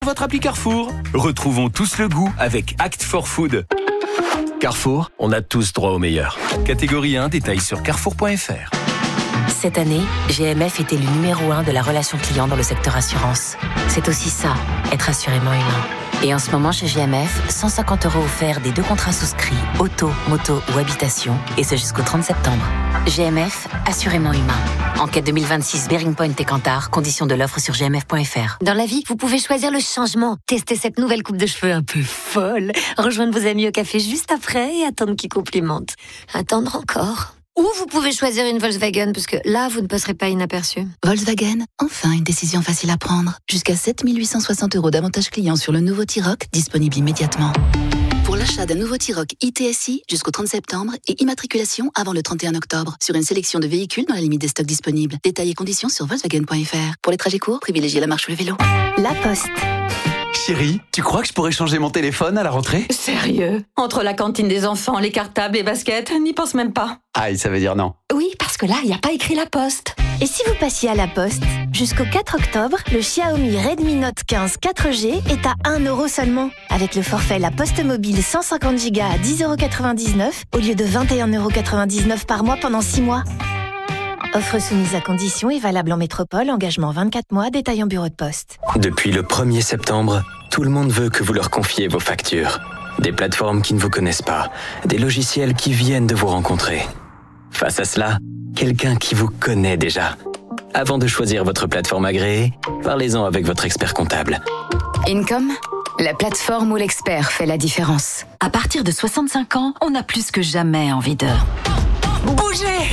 Votre appli Carrefour. Retrouvons tous le goût avec Act for Food. Carrefour, on a tous droit au meilleur. Catégorie 1, détails sur carrefour.fr. Cette année, GMF était le numéro 1 de la relation client dans le secteur assurance. C'est aussi ça, être assurément humain. Et en ce moment, chez GMF, 150 € offerts des 2 contrats souscrits, auto, moto ou habitation, et ce jusqu'au 30 septembre. GMF, assurément humain. Enquête 2026 Bearing Point et Kantar, conditions de l'offre sur gmf.fr. Dans la vie, vous pouvez choisir le changement. Tester cette nouvelle coupe de cheveux un peu folle. Rejoindre vos amis au café juste après et attendre qu'ils complimentent. Attendre encore. Ou vous pouvez choisir une Volkswagen, parce que là, vous ne passerez pas inaperçu. Volkswagen, enfin une décision facile à prendre. Jusqu'à 7 860 € d'avantages clients sur le nouveau T-Roc, disponible immédiatement. Pour l'achat d'un nouveau T-Roc ITSI jusqu'au 30 septembre et immatriculation avant le 31 octobre sur une sélection de véhicules dans la limite des stocks disponibles. Détails et conditions sur Volkswagen.fr. Pour les trajets courts, privilégiez la marche ou le vélo. La Poste. Chérie, tu crois que je pourrais changer mon téléphone à la rentrée ? Sérieux ? Entre la cantine des enfants, les cartables, les baskets, n'y pense même pas. Aïe, ça veut dire non. Oui, parce que là, il n'y a pas écrit La Poste. Et si vous passiez à La Poste ? Jusqu'au 4 octobre, le Xiaomi Redmi Note 15 4G est à 1 € seulement. Avec le forfait La Poste Mobile 150 Go à 10,99 € au lieu de 21,99 € par mois pendant 6 mois. Offre soumise à conditions et valable en métropole, engagement 24 mois, détail en bureau de poste. Depuis le 1er septembre, tout le monde veut que vous leur confiez vos factures. Des plateformes qui ne vous connaissent pas, des logiciels qui viennent de vous rencontrer. Face à cela, quelqu'un qui vous connaît déjà. Avant de choisir votre plateforme agréée, parlez-en avec votre expert comptable. Income, la plateforme où l'expert fait la différence. À partir de 65 ans, on a plus que jamais envie de bouger.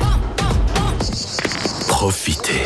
Profitez.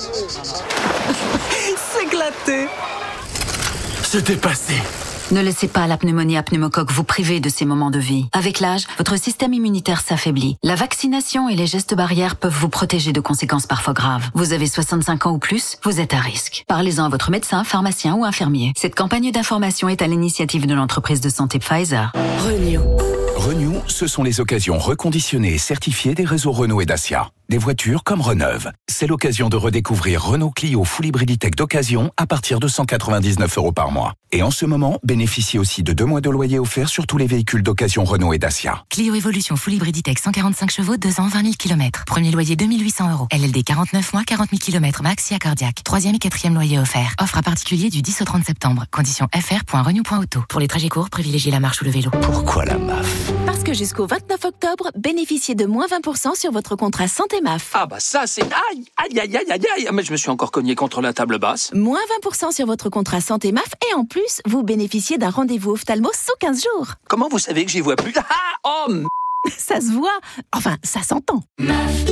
S'éclater. Se dépasser. Ne laissez pas la pneumonie à pneumocoque vous priver de ces moments de vie. Avec l'âge, votre système immunitaire s'affaiblit. La vaccination et les gestes barrières peuvent vous protéger de conséquences parfois graves. Vous avez 65 ans ou plus, vous êtes à risque. Parlez-en à votre médecin, pharmacien ou infirmier. Cette campagne d'information est à l'initiative de l'entreprise de santé Pfizer. Renew, ce sont les occasions reconditionnées et certifiées des réseaux Renault et Dacia. Des voitures comme Reneuve. C'est l'occasion de redécouvrir Renault Clio Full Hybrid Tech d'occasion à partir de 199 € par mois. Et en ce moment, bénéficiez aussi de 2 mois de loyer offert sur tous les véhicules d'occasion Renault et Dacia. Clio Evolution Full Hybrid Tech 145 chevaux, 2 ans, 20 000 km. Premier loyer 2 800 €. LLD 49 mois, 40 000 km max, cardiaque. 3e et 4e loyer offert. Offre à particulier du 10 au 30 septembre. Conditions fr.renew.auto. Pour les trajets courts, privilégiez la marche ou le vélo. Pourquoi la MAF ? Parce que jusqu'au 29 octobre, bénéficiez de moins 20% sur votre contrat santé MAF. Ah bah ça c'est... Aïe. Mais je me suis encore cogné contre la table basse. Moins 20% sur votre contrat santé MAF et en plus, vous bénéficiez d'un rendez-vous ophtalmo sous 15 jours. Comment vous savez que j'y vois plus ? Ça se voit. Enfin, ça s'entend. MAF.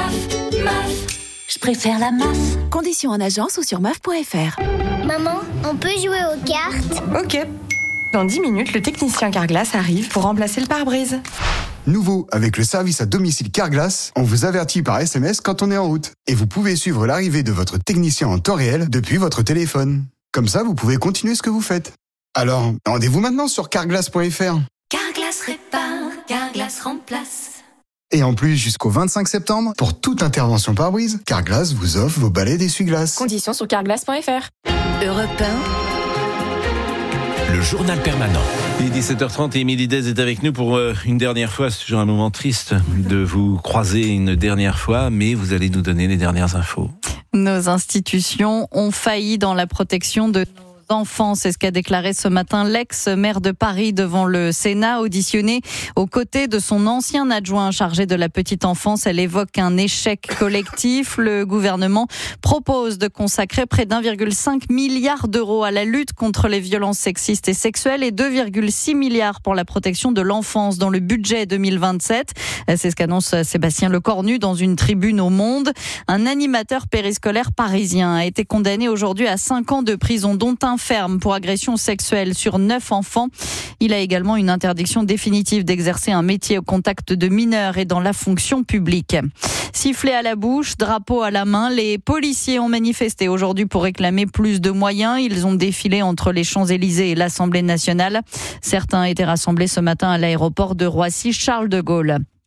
Je préfère la MAF. Conditions en agence ou sur MAF.fr. Maman, on peut jouer aux cartes ? Ok. Dans 10 minutes, le technicien Carglass arrive pour remplacer le pare-brise. Nouveau, avec le service à domicile Carglass, on vous avertit par SMS quand on est en route. Et vous pouvez suivre l'arrivée de votre technicien en temps réel depuis votre téléphone. Comme ça, vous pouvez continuer ce que vous faites. Alors, rendez-vous maintenant sur carglass.fr. Carglass répare, Carglass remplace. Et en plus, jusqu'au 25 septembre, pour toute intervention pare-brise, Carglass vous offre vos balais d'essuie-glace. Conditions sur carglass.fr. Europe 1. Le journal permanent. Et 17h30 et Émilie Dez est avec nous pour une dernière fois. C'est toujours un moment triste de vous croiser une dernière fois, mais vous allez nous donner les dernières infos. Nos institutions ont failli dans la protection de nos enfants. C'est ce qu'a déclaré ce matin l'ex-maire de Paris devant le Sénat, auditionné aux côtés de son ancien adjoint chargé de la petite enfance. Elle évoque un échec collectif. Le gouvernement propose de consacrer près d'1,5 milliard d'euros à la lutte contre les violences sexistes et sexuelles et 2,6 milliards pour la protection de l'enfance dans le budget 2027. C'est ce qu'annonce Sébastien Lecornu dans une tribune au Monde. Un animateur périscolaire parisien a été condamné aujourd'hui à 5 ans de prison, dont un ferme pour agression sexuelle sur 9 enfants. Il a également une interdiction définitive d'exercer un métier au contact de mineurs et dans la fonction publique. Sifflet à la bouche, drapeau à la main, les policiers ont manifesté aujourd'hui pour réclamer plus de moyens. Ils ont défilé entre les Champs-Élysées et l'Assemblée nationale. Certains étaient rassemblés ce matin à l'aéroport de Roissy-Charles de Gaulle.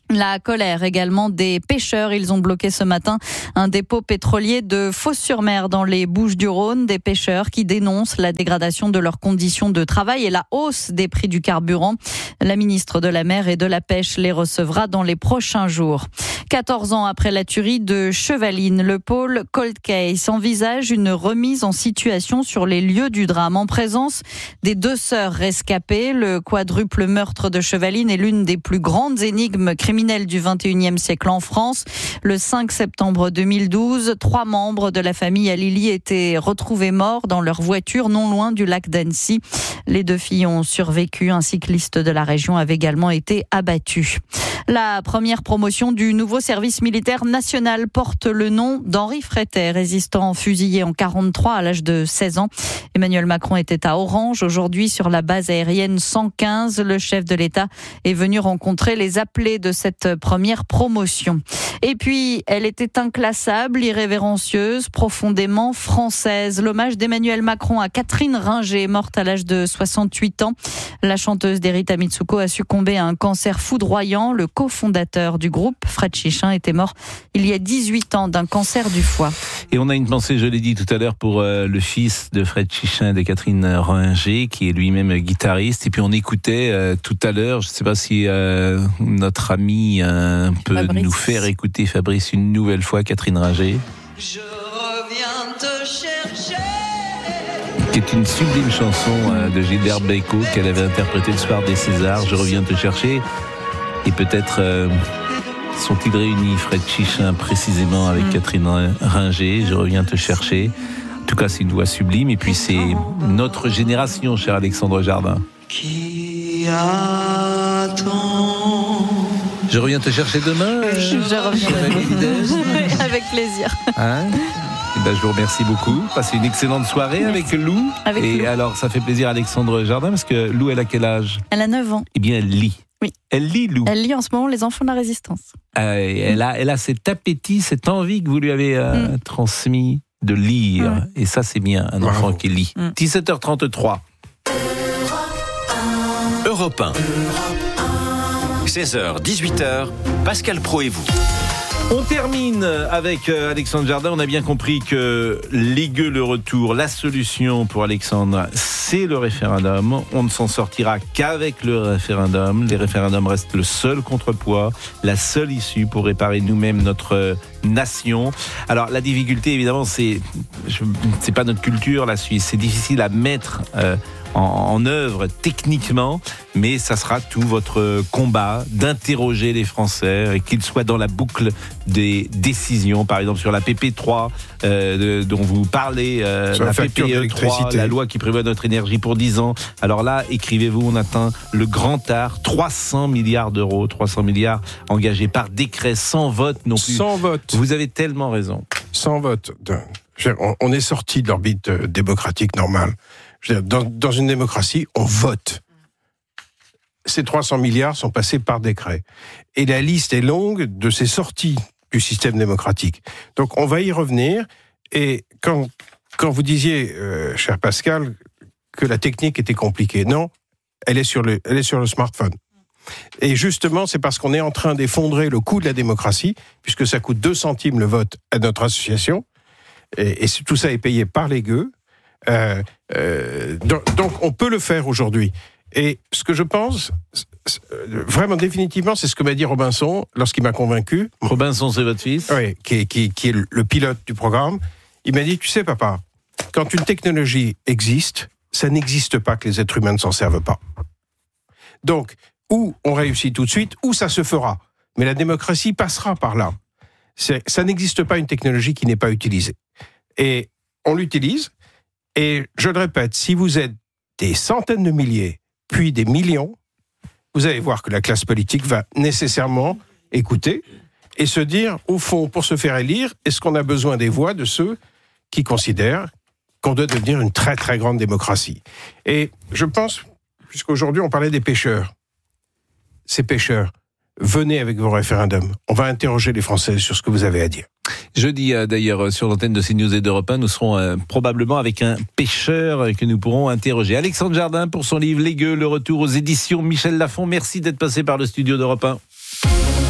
La colère également des pêcheurs. Ils ont bloqué ce matin un dépôt pétrolier de Fos-sur-Mer dans les Bouches-du-Rhône. Des pêcheurs qui dénoncent la dégradation de leurs conditions de travail et la hausse des prix du carburant. La ministre de la Mer et de la Pêche les recevra dans les prochains jours. 14 ans après la tuerie de Chevaline, le pôle Cold Case envisage une remise en situation sur les lieux du drame en présence des 2 sœurs rescapées. Le quadruple meurtre de Chevaline est l'une des plus grandes énigmes criminelles du XXIe siècle en France. Le 5 septembre 2012, 3 membres de la famille Alili étaient retrouvés morts dans leur voiture non loin du lac d'Annecy. Les 2 filles ont survécu. Un cycliste de la région avait également été abattu. La première promotion du nouveau service militaire national porte le nom d'Henri Frétet, résistant fusillé en 1943 à l'âge de 16 ans. Emmanuel Macron était à Orange aujourd'hui sur la base aérienne 115. Le chef de l'État est venu rencontrer les appelés de cette première promotion. Et puis, elle était inclassable, irrévérencieuse, profondément française. L'hommage d'Emmanuel Macron à Catherine Ringer, morte à l'âge de 68 ans. La chanteuse d'Erita Mitsuko a succombé à un cancer foudroyant. Le cofondateur du groupe, Fred Chichin, était mort il y a 18 ans d'un cancer du foie. Et on a une pensée, je l'ai dit tout à l'heure, pour le fils de Fred Chichin, de Catherine Ringer, qui est lui-même guitariste. Et puis on écoutait tout à l'heure, je ne sais pas si notre ami peut Fabrice nous faire écouter, Fabrice, une nouvelle fois Catherine Ringer. Je reviens te chercher. Qui est une sublime chanson de Gilbert Bécaud qu'elle avait interprétée le soir des Césars. Je reviens te chercher. Et peut-être sont-ils réunis, Fred Chichin, précisément avec Catherine Ringer. Je reviens te chercher. En tout cas, c'est une voix sublime. Et puis, c'est notre génération, cher Alexandre Jardin. Qui attend. Je reviens te chercher demain. Je reviens avec plaisir. Hein? Eh ben, je vous remercie beaucoup. Passez une excellente soirée avec Lou. Et alors, ça fait plaisir à Alexandre Jardin, parce que Lou, elle a quel âge? Elle a 9 ans. Eh bien, elle lit. Oui. Elle lit, Lou. Elle lit en ce moment Les Enfants de la Résistance. Elle a cet appétit, cette envie que vous lui avez transmis de lire. Et ça, c'est bien, un enfant qui lit. 17h33. Europe 1. 16h, 18h, Pascal Praud et vous. On termine avec Alexandre Jardin. On a bien compris que l'Égueux, le retour, la solution pour Alexandre, c'est le référendum. On ne s'en sortira qu'avec le référendum. Les référendums restent le seul contrepoids, la seule issue pour réparer nous-mêmes notre nation. Alors la difficulté, évidemment, c'est pas notre culture, la Suisse. C'est difficile à mettre en œuvre techniquement, mais ça sera tout votre combat d'interroger les Français, qu'ils soient dans la boucle des décisions, par exemple sur la PP3 dont vous parlez, la PPE3, la loi qui prévoit notre énergie pour 10 ans. Alors là, écrivez-vous, on atteint le grand art, 300 milliards d'euros, 300 milliards engagés par décret, sans vote non plus. Sans vote. Vous avez tellement raison. Sans vote. On est sorti de l'orbite démocratique normale. Je veux dire, dans une démocratie, on vote. Ces 300 milliards sont passés par décret. Et la liste est longue de ces sorties du système démocratique. Donc on va y revenir. Et quand vous disiez, cher Pascal, que la technique était compliquée, non, elle est sur le smartphone. Et justement, c'est parce qu'on est en train d'effondrer le coût de la démocratie, puisque ça coûte 2 centimes le vote à notre association, et tout ça est payé par les gueux. Donc on peut le faire aujourd'hui. Et ce que je pense, vraiment définitivement, c'est ce que m'a dit Robinson lorsqu'il m'a convaincu. Robinson, c'est votre fils? Oui, qui est le pilote du programme. Il m'a dit, tu sais papa, quand une technologie existe, ça n'existe pas que les êtres humains ne s'en servent pas. Donc, ou on réussit tout de suite, ou ça se fera. Mais la démocratie passera par là. Ça n'existe pas une technologie qui n'est pas utilisée. Et on l'utilise. Et je le répète, si vous êtes des centaines de milliers, puis des millions, vous allez voir que la classe politique va nécessairement écouter et se dire, au fond, pour se faire élire, est-ce qu'on a besoin des voix de ceux qui considèrent qu'on doit devenir une très très grande démocratie? Et je pense, puisqu'aujourd'hui on parlait des pêcheurs, ces pêcheurs, venez avec vos référendums. On va interroger les Français sur ce que vous avez à dire. Jeudi, d'ailleurs, sur l'antenne de CNews et d'Europe 1, nous serons probablement avec un pêcheur que nous pourrons interroger. Alexandre Jardin pour son livre Les Gueux, le retour aux éditions Michel Lafon. Merci d'être passé par le studio d'Europe 1.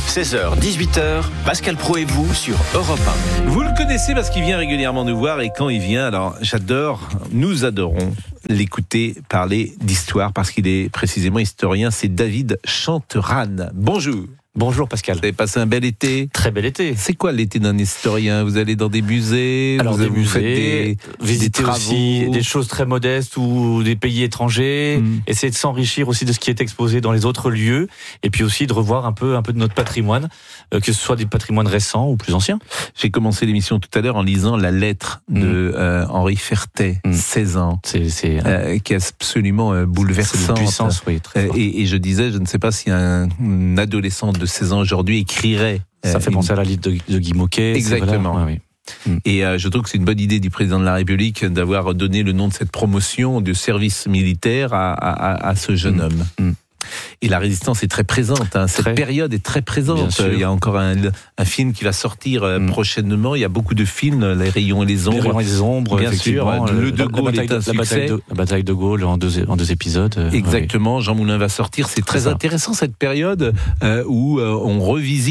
16h, 18h, Pascal Praud et vous sur Europe 1. Vous le connaissez parce qu'il vient régulièrement nous voir et quand il vient, alors nous adorons l'écouter parler d'histoire parce qu'il est précisément historien, c'est David Chanteran. Bonjour. Bonjour Pascal. Vous avez passé un bel été ? Très bel été. C'est quoi l'été d'un historien ? Vous allez dans des musées ? Alors vous des musées, faites visiter des aussi des choses très modestes ou des pays étrangers, essayer de s'enrichir aussi de ce qui est exposé dans les autres lieux et puis aussi de revoir un peu de notre patrimoine, que ce soit des patrimoines récents ou plus anciens. J'ai commencé l'émission tout à l'heure en lisant la lettre de Henri Fertet, 16 ans, qui est absolument bouleversante. C'est une puissance, oui, très forte. Et je disais, je ne sais pas si un adolescent de 16 ans aujourd'hui écrirait. Ça fait penser à la lettre de Guy Môquet. Exactement. Voilà. Ouais, oui. Et je trouve que c'est une bonne idée du président de la République d'avoir donné le nom de cette promotion de service militaire à ce jeune homme. Et la résistance est très présente. Cette période est très présente. Il y a encore un film qui va sortir prochainement. Il y a beaucoup de films, Les Rayons et les Ombres. Les Rayons et les Ombres, bien sûr. Le De Gaulle est un succès. La bataille de Gaulle en deux épisodes. Exactement. Jean Moulin va sortir. C'est très intéressant cette période où on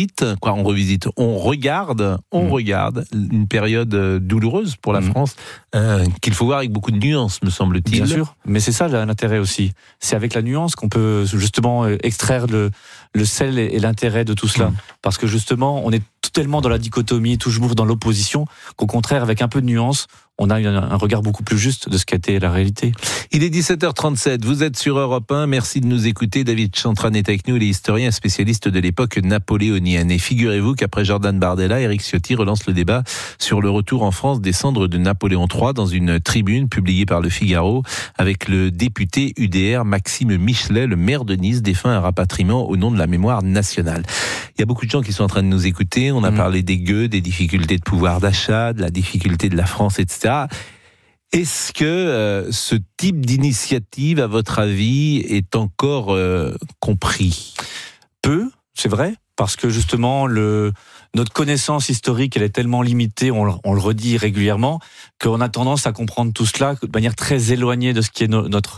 regarde une période douloureuse pour la France qu'il faut voir avec beaucoup de nuances, me semble-t-il. Bien sûr. Mais c'est ça l'intérêt aussi. C'est avec la nuance qu'on peut justement extraire le sel et l'intérêt de tout cela. Parce que justement, on est tellement dans la dichotomie, toujours dans l'opposition, qu'au contraire, avec un peu de nuance, on a un regard beaucoup plus juste de ce qu'a été la réalité. Il est 17h37, vous êtes sur Europe 1, merci de nous écouter. David Chanteran est avec nous, il est historien spécialiste de l'époque napoléonienne. Et figurez-vous qu'après Jordan Bardella, Éric Ciotti relance le débat sur le retour en France des cendres de Napoléon III dans une tribune publiée par Le Figaro avec le député UDR Maxime Michelet, le maire de Nice, défunt un rapatriement au nom de la mémoire nationale. Il y a beaucoup de gens qui sont en train de nous écouter, on a parlé des gueux, des difficultés de pouvoir d'achat, de la difficulté de la France, etc. Est-ce que ce type d'initiative, à votre avis, est encore compris ? Peu, c'est vrai, parce que justement, notre connaissance historique, elle est tellement limitée, on le redit régulièrement, qu'on a tendance à comprendre tout cela de manière très éloignée de ce qui est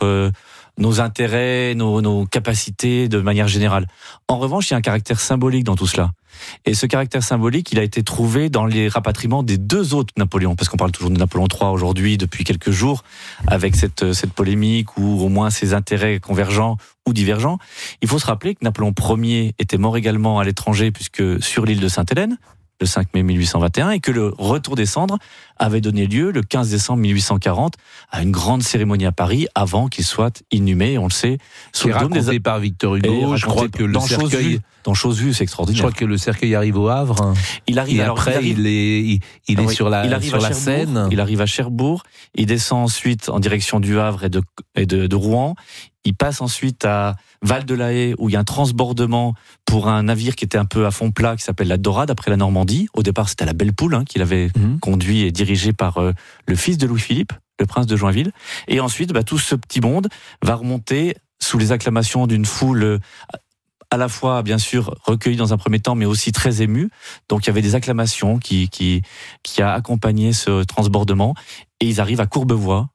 nos intérêts, nos capacités de manière générale. En revanche, il y a un caractère symbolique dans tout cela. Et ce caractère symbolique, il a été trouvé dans les rapatriements des deux autres Napoléons, parce qu'on parle toujours de Napoléon III aujourd'hui, depuis quelques jours, avec cette polémique, ou au moins ses intérêts convergents ou divergents. Il faut se rappeler que Napoléon Ier était mort également à l'étranger, puisque sur l'île de Sainte-Hélène, le 5 mai 1821, et que le retour des cendres avait donné lieu le 15 décembre 1840 à une grande cérémonie à Paris avant qu'il soit inhumé, on le sait, sous le dôme des par Victor Hugo. Je crois que le cercueil dans Chose Vue, c'est extraordinaire. Je crois que le cercueil arrive au Havre. Il arrive, et après, il est sur la Seine. Il arrive à Cherbourg. Il descend ensuite en direction du Havre et de Rouen. Il passe ensuite à Val-de-la-Haye, où il y a un transbordement pour un navire qui était un peu à fond plat, qui s'appelle la Dorade, après la Normandie. Au départ, c'était la Belle Poule, qu'il avait conduit et dirigé par le fils de Louis-Philippe, le prince de Joinville. Et ensuite, tout ce petit monde va remonter sous les acclamations d'une foule à la fois, bien sûr, recueillie dans un premier temps, mais aussi très émue. Donc, il y avait des acclamations qui a accompagné ce transbordement. Et ils arrivent à Courbevoie.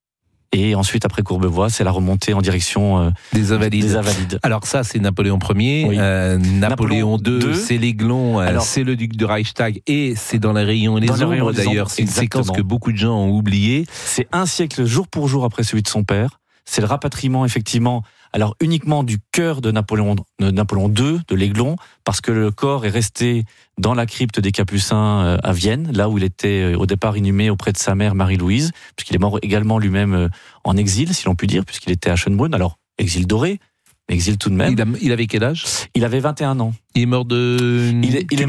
Et ensuite, après Courbevoie, c'est la remontée en direction des Invalides. Alors ça, c'est Napoléon Ier. Oui. Napoléon II, c'est l'Aiglon, c'est le duc de Reichstag, et c'est dans les Rayons et les Ombres, d'ailleurs. C'est une séquence que beaucoup de gens ont oubliée. C'est un siècle, jour pour jour, après celui de son père. C'est le rapatriement, effectivement, alors uniquement du cœur de Napoléon II, de l'Aiglon, parce que le corps est resté dans la crypte des Capucins à Vienne, là où il était au départ inhumé auprès de sa mère Marie-Louise, puisqu'il est mort également lui-même en exil, si l'on peut dire, puisqu'il était à Schönbrunn, alors exil doré, mais exil tout de même. Il avait quel âge ? Il avait 21 ans. Il est mort de tuberculose ?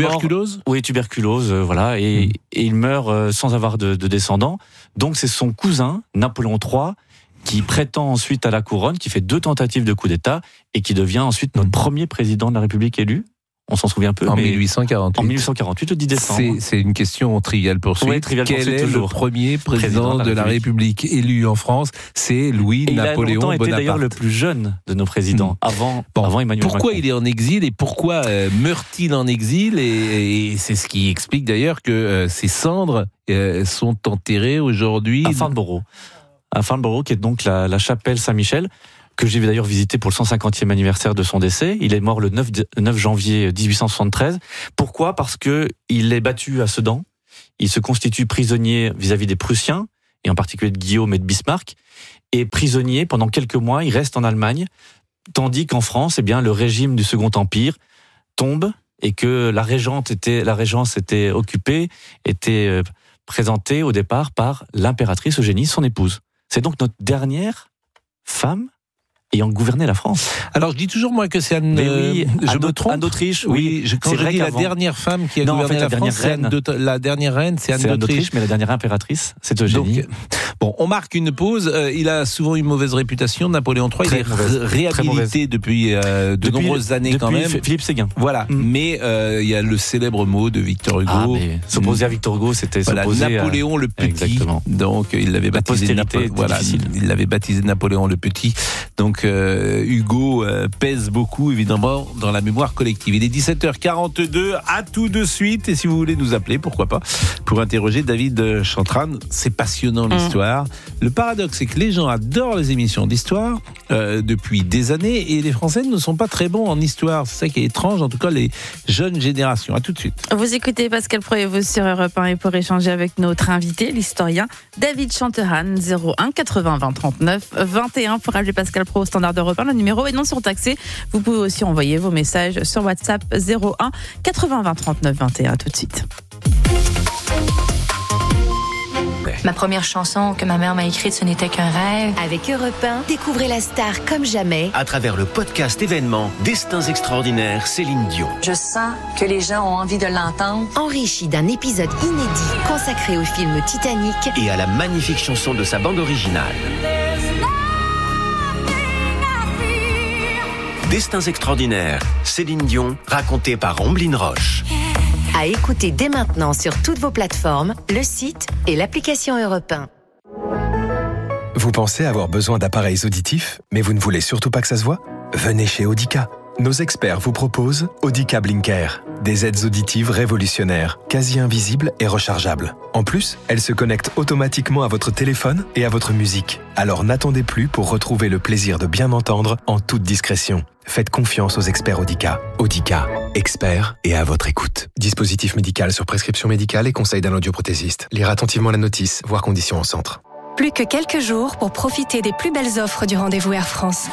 Oui, tuberculose, voilà, et il meurt sans avoir de descendants. Donc c'est son cousin, Napoléon III, qui prétend ensuite à la couronne, qui fait 2 tentatives de coup d'État, et qui devient ensuite notre premier président de la République élu. On s'en souvient un peu. En 1848. En 1848, le 10 décembre. C'est une question triviale poursuite. Oui, triviale Quel poursuite, est toujours. Le premier président de la République élu en France ? C'est Louis-Napoléon Bonaparte. Il a été d'ailleurs le plus jeune de nos présidents, avant Emmanuel Macron. Pourquoi il est en exil et pourquoi meurt-il en exil ? Et c'est ce qui explique d'ailleurs que ses cendres sont enterrées aujourd'hui à Farnborough. À Farnborough, qui est donc la chapelle Saint-Michel, que j'ai d'ailleurs visité pour le 150e anniversaire de son décès. Il est mort le 9 janvier 1873. Pourquoi ? Parce que il est battu à Sedan. Il se constitue prisonnier vis-à-vis des Prussiens, et en particulier de Guillaume et de Bismarck. Et prisonnier pendant quelques mois, il reste en Allemagne, tandis qu'en France, eh bien, le régime du Second Empire tombe et que la régence était occupée, était présentée au départ par l'impératrice Eugénie, son épouse. C'est donc notre dernière femme ayant gouverné la France. Alors je dis toujours moi que c'est Anne. Mais oui, je me trompe. Anne d'Autriche. Oui, quand je dis la dernière femme qui a gouverné la France, la dernière reine, c'est Anne d'Autriche, mais la dernière impératrice, c'est Eugénie. Donc, bon, on marque une pause. Il a souvent une mauvaise réputation, Napoléon III. Il est réhabilité depuis de nombreuses années quand même. Philippe Séguin. Voilà. Mais il y a le célèbre mot de Victor Hugo. S'opposer à Victor Hugo, c'était s'opposer Napoléon le Petit. Exactement. Donc il l'avait baptisé. Il l'avait baptisé Napoléon le Petit. Donc Hugo pèse beaucoup évidemment dans la mémoire collective. Il est 17h42, à tout de suite, et si vous voulez nous appeler, pourquoi pas, pour interroger David Chantran. C'est passionnant l'histoire. Le paradoxe, c'est que les gens adorent les émissions d'histoire depuis des années, et les Français ne sont pas très bons en histoire. C'est ça qui est étrange, en tout cas les jeunes générations. À tout de suite. Vous écoutez Pascal Pro et vous sur Europe 1, et pour échanger avec notre invité, l'historien David Chanteran, 01 80 20 39 21 pour appeler Pascal Pro au standard d'Europe 1. Le numéro est non surtaxé. Vous pouvez aussi envoyer vos messages sur WhatsApp 01 80 20 39 21. Tout de suite. Ma première chanson que ma mère m'a écrite, ce n'était qu'un rêve. Avec Europe 1, découvrez la star comme jamais. À travers le podcast événement Destins extraordinaires, Céline Dion. Je sens que les gens ont envie de l'entendre. Enrichi d'un épisode inédit consacré au film Titanic et à la magnifique chanson de sa bande originale. Destins extraordinaires, Céline Dion, racontée par Omblin Roche. À écouter dès maintenant sur toutes vos plateformes, le site et l'application Europe 1. Vous pensez avoir besoin d'appareils auditifs, mais vous ne voulez surtout pas que ça se voit ? Venez chez Audica. Nos experts vous proposent Audica Blinker, des aides auditives révolutionnaires, quasi invisibles et rechargeables. En plus, elles se connectent automatiquement à votre téléphone et à votre musique. Alors n'attendez plus pour retrouver le plaisir de bien entendre en toute discrétion. Faites confiance aux experts Audica. Audica, experts et à votre écoute. Dispositif médical sur prescription médicale et conseil d'un audioprothésiste. Lire attentivement la notice, voir conditions en centre. Plus que quelques jours pour profiter des plus belles offres du rendez-vous Air France.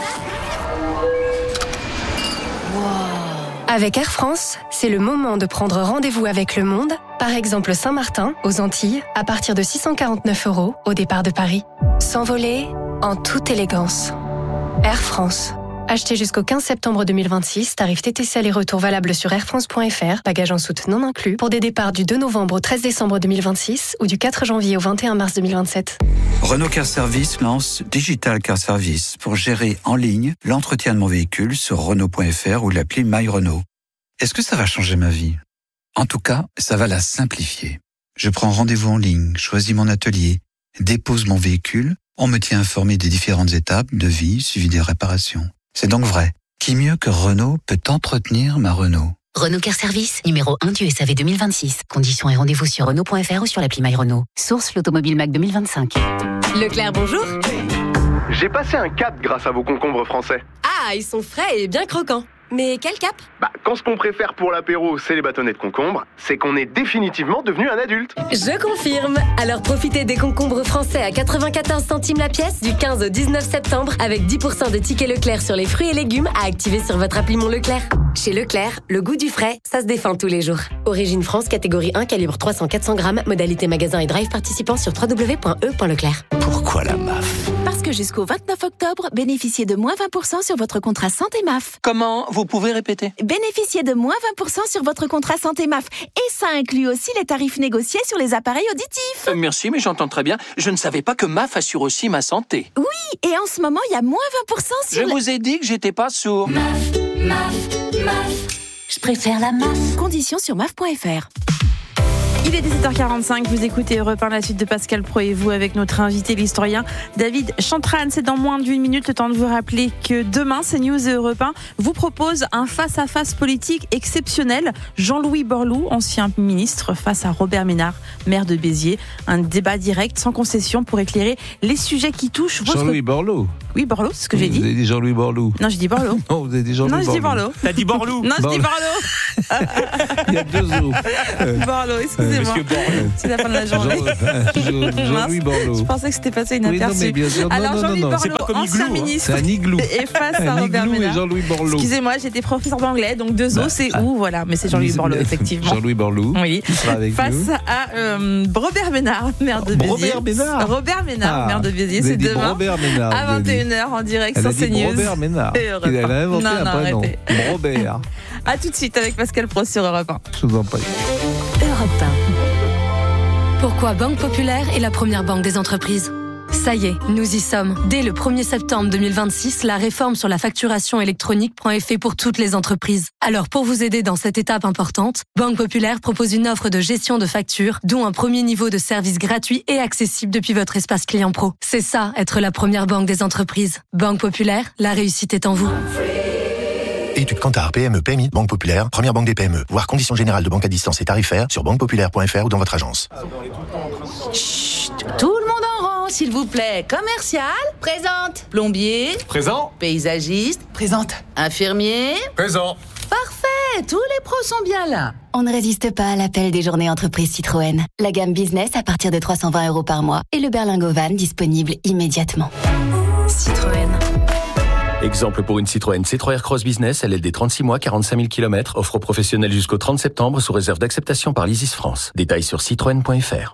Avec Air France, c'est le moment de prendre rendez-vous avec le monde, par exemple Saint-Martin, aux Antilles, à partir de 649 € au départ de Paris. S'envoler en toute élégance. Air France. Achetez jusqu'au 15 septembre 2026, tarif TTC aller-retour valable sur airfrance.fr, bagages en soute non inclus, pour des départs du 2 novembre au 13 décembre 2026 ou du 4 janvier au 21 mars 2027. Renault Car Service lance Digital Car Service pour gérer en ligne l'entretien de mon véhicule sur Renault.fr ou l'appli My Renault. Est-ce que ça va changer ma vie ? En tout cas, ça va la simplifier. Je prends rendez-vous en ligne, choisis mon atelier, dépose mon véhicule, on me tient informé des différentes étapes de vie suivi des réparations. C'est donc vrai. Qui mieux que Renault peut entretenir ma Renault ? Renault Car Service, numéro 1 du SAV 2026. Conditions et rendez-vous sur Renault.fr ou sur l'appli My Renault. Source l'Automobile Mac 2025. Leclerc, bonjour. J'ai passé un cap grâce à vos concombres français. Ah, ils sont frais et bien croquants. Mais quel cap ? Quand ce qu'on préfère pour l'apéro, c'est les bâtonnets de concombre, c'est qu'on est définitivement devenu un adulte. Je confirme. Alors profitez des concombres français à 94 centimes la pièce du 15 au 19 septembre avec 10% de tickets Leclerc sur les fruits et légumes à activer sur votre appli Mon Leclerc. Chez Leclerc, le goût du frais, ça se défend tous les jours. Origine France, catégorie 1, calibre 300-400 grammes, modalité magasin et drive participant sur www.e.leclerc. Pourquoi la MAF ? Parce que jusqu'au 29 octobre, bénéficiez de moins 20% sur votre contrat santé MAF. Comment ? Vous pouvez répéter ? Bénéficiez de moins 20% sur votre contrat santé MAF. Et ça inclut aussi les tarifs négociés sur les appareils auditifs. Merci, mais j'entends très bien. Je ne savais pas que MAF assure aussi ma santé. Oui, et en ce moment, il y a moins 20% sur... Je vous ai dit que j'étais pas sourd. MAF. Je préfère la MAF. Conditions sur MAF.fr. Il est 17h45, vous écoutez Europe 1, la suite de Pascal Pro et vous avec notre invité, l'historien David Chantran. C'est dans moins d'1 minute, le temps de vous rappeler que demain, CNews et Europe 1 vous propose un face-à-face politique exceptionnel. Jean-Louis Borloo, ancien ministre, face à Robert Ménard, maire de Béziers. Un débat direct, sans concession, pour éclairer les sujets qui touchent votre... Jean-Louis Borloo. Oui, Borloo, c'est ce que j'ai dit. Vous avez dit Jean-Louis Borloo. Non, j'ai dit Borloo. Non, vous avez dit Jean-Louis Borloo. Non, je dis Borloo. T'as dit Borloo. Non, je dis Borloo. Il y a 2 os. Borloo, excusez-moi. C'est la fin de la journée. Jean-Louis Borloo. Je pensais que c'était passé inaperçu. Oui, non, mais bien sûr. Alors, Jean-Louis Borloo, c'est pas comme ancien Igloo, ministre. C'est un igloo. Et face à Robert Ménard. Et Jean-Louis Borloo. Excusez-moi, j'étais professeur d'anglais, donc 2 os, c'est où, voilà. Mais c'est Jean-Louis Borloo, effectivement. Jean-Louis Borloo. Oui. Qui sera avec face nous. à Robert Ménard, maire de Béziers. Robert Ménard, maire de Béziers. C'est demain à 21h en direct sur CNews. Robert Ménard. Il a inventé un prénom. Robert. A tout de suite avec Pascal Pro sur Europe 1. Je vous en prie. Europe 1. Pourquoi Banque Populaire est la première banque des entreprises ? Ça y est, nous y sommes. Dès le 1er septembre 2026, la réforme sur la facturation électronique prend effet pour toutes les entreprises. Alors pour vous aider dans cette étape importante, Banque Populaire propose une offre de gestion de factures, dont un premier niveau de service gratuit et accessible depuis votre espace client pro. C'est ça, être la première banque des entreprises. Banque Populaire, la réussite est en vous. Études Kantar, PME, PMI, Banque Populaire, première banque des PME. Voir conditions générales de banque à distance et tarifaires sur banquepopulaire.fr ou dans votre agence. Chut, tout le monde en rang, s'il vous plaît. Commercial, présente. Plombier, présent. Paysagiste, présente. Infirmier, présent. Parfait, tous les pros sont bien là. On ne résiste pas à l'appel des journées entreprises Citroën. La gamme business à partir de 320 € par mois et le berlingot van disponible immédiatement. Citroën. Exemple pour une Citroën C3 Aircross Business, LLD 36 mois, 45 000 km, offre aux professionnels jusqu'au 30 septembre sous réserve d'acceptation par l'Isis France. Détails sur citroën.fr.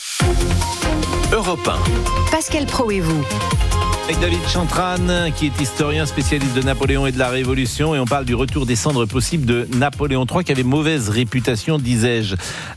Europe 1. Pascal Pro et vous. Avec David Chantran, qui est historien spécialiste de Napoléon et de la Révolution, et on parle du retour des cendres possible de Napoléon III, qui avait mauvaise réputation, disais-je.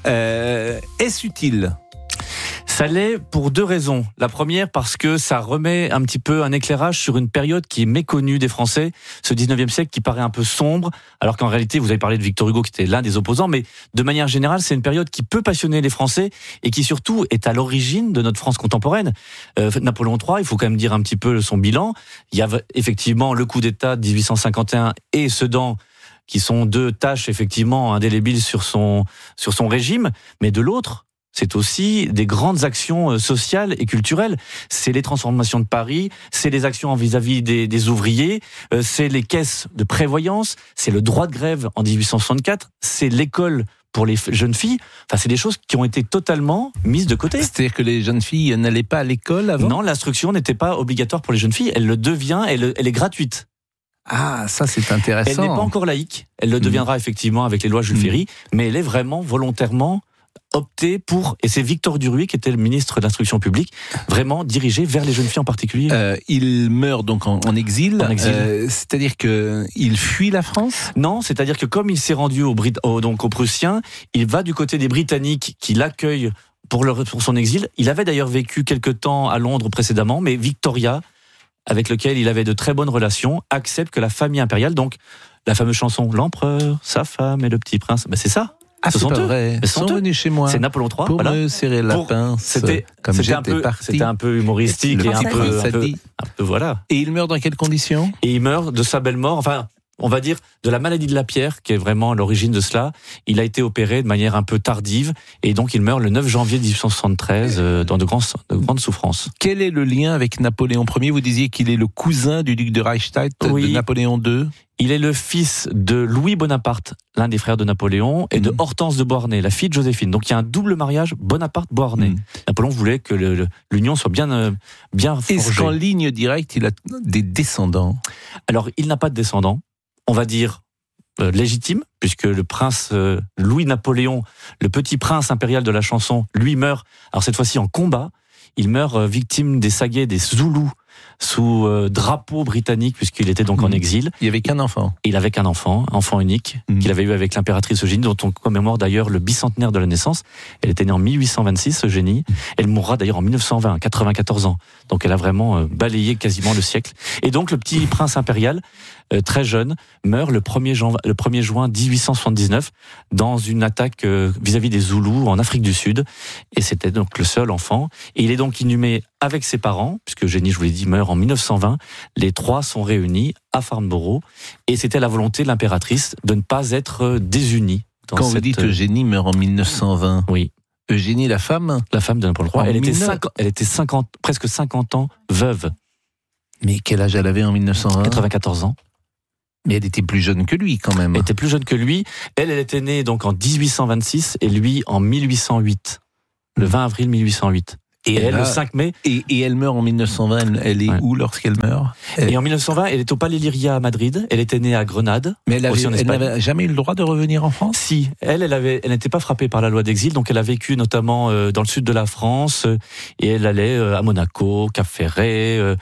Est-ce utile ? Ça l'est pour 2 raisons. La première, parce que ça remet un petit peu un éclairage sur une période qui est méconnue des Français, ce 19e siècle qui paraît un peu sombre, alors qu'en réalité, vous avez parlé de Victor Hugo qui était l'un des opposants, mais de manière générale, c'est une période qui peut passionner les Français et qui surtout est à l'origine de notre France contemporaine. Napoléon III, il faut quand même dire un petit peu son bilan. Il y a effectivement le coup d'État de 1851 et Sedan, qui sont 2 tâches effectivement indélébiles sur son régime, mais de l'autre, c'est aussi des grandes actions sociales et culturelles. C'est les transformations de Paris, c'est les actions vis-à-vis des ouvriers, c'est les caisses de prévoyance, c'est le droit de grève en 1864, c'est l'école pour les jeunes filles. Enfin, c'est des choses qui ont été totalement mises de côté. C'est-à-dire que les jeunes filles n'allaient pas à l'école avant ? Non, l'instruction n'était pas obligatoire pour les jeunes filles. Elle le devient, elle est gratuite. Ah, ça c'est intéressant. Elle n'est pas encore laïque. Elle le deviendra effectivement avec les lois Jules Ferry, mais elle est vraiment volontairement opté pour, et c'est Victor Duruy qui était le ministre de l'Instruction publique, vraiment dirigé vers les jeunes filles en particulier. Il meurt donc en exil. C'est-à-dire qu'il fuit la France ? Non, c'est-à-dire que comme il s'est rendu aux Prussiens, il va du côté des Britanniques qui l'accueillent pour son exil. Il avait d'ailleurs vécu quelque temps à Londres précédemment, mais Victoria, avec lequel il avait de très bonnes relations, accepte que la famille impériale, donc la fameuse chanson « L'empereur, sa femme et le petit prince », c'est ça. Ah, c'est pas vrai. Ils sont venus chez moi. C'est Napoléon III. Pour me serrer la pince. C'était un peu humoristique et un peu voilà. Et il meurt dans quelles conditions ? Et il meurt de sa belle mort. Enfin, on va dire de la maladie de la pierre, qui est vraiment l'origine de cela. Il a été opéré de manière un peu tardive et donc il meurt le 9 janvier 1873 dans de grandes souffrances. Quel est le lien avec Napoléon Ier ? Vous disiez qu'il est le cousin du duc de Reichstadt, de Napoléon II. Il est le fils de Louis Bonaparte, l'un des frères de Napoléon, et de Hortense de Beauharnais, la fille de Joséphine. Donc il y a un double mariage Bonaparte-Beauharnais. Napoléon voulait que l'union soit bien forgée. Est-ce qu'en ligne directe, il a des descendants ? Alors, il n'a pas de descendants. On va dire légitime, puisque le prince Louis-Napoléon, le petit prince impérial de la chanson, lui meurt, alors cette fois-ci en combat. Il meurt victime des Saguets, des Zoulous, sous drapeau britannique, puisqu'il était donc en exil. Il n'y avait qu'un enfant. Il avait qu'un enfant unique, qu'il avait eu avec l'impératrice Eugénie, dont on commémore d'ailleurs le bicentenaire de la naissance. Elle était née en 1826, Eugénie. Elle mourra d'ailleurs en 1920, 94 ans. Donc elle a vraiment balayé quasiment le siècle. Et donc le petit prince impérial, très jeune, meurt le 1er juin 1879 dans une attaque vis-à-vis des Zoulous en Afrique du Sud. Et c'était donc le seul enfant. Et il est donc inhumé avec ses parents, puisque Eugénie, je vous l'ai dit, meurt en 1920. Les trois sont réunis à Farnborough. Et c'était la volonté de l'impératrice de ne pas être désunie. Quand vous dites Eugénie meurt en 1920. Oui. Eugénie, la femme de Napoléon III. Elle était presque 50 ans veuve. Mais quel âge elle avait en 1920 ? 94 ans. Mais elle était plus jeune que lui, quand même. Elle était plus jeune que lui. Elle était née donc en 1826 et lui en 1808. Le 20 avril 1808. Et elle, le 5 mai. Et elle meurt en 1920. Elle est où lorsqu'elle meurt ? Et en 1920, elle est au Palais Lyria à Madrid. Elle était née à Grenade. Mais elle n'avait jamais eu le droit de revenir en France ? Si. Elle n'était pas frappée par la loi d'exil. Donc elle a vécu notamment dans le sud de la France. Et elle allait à Monaco, Cap Ferret,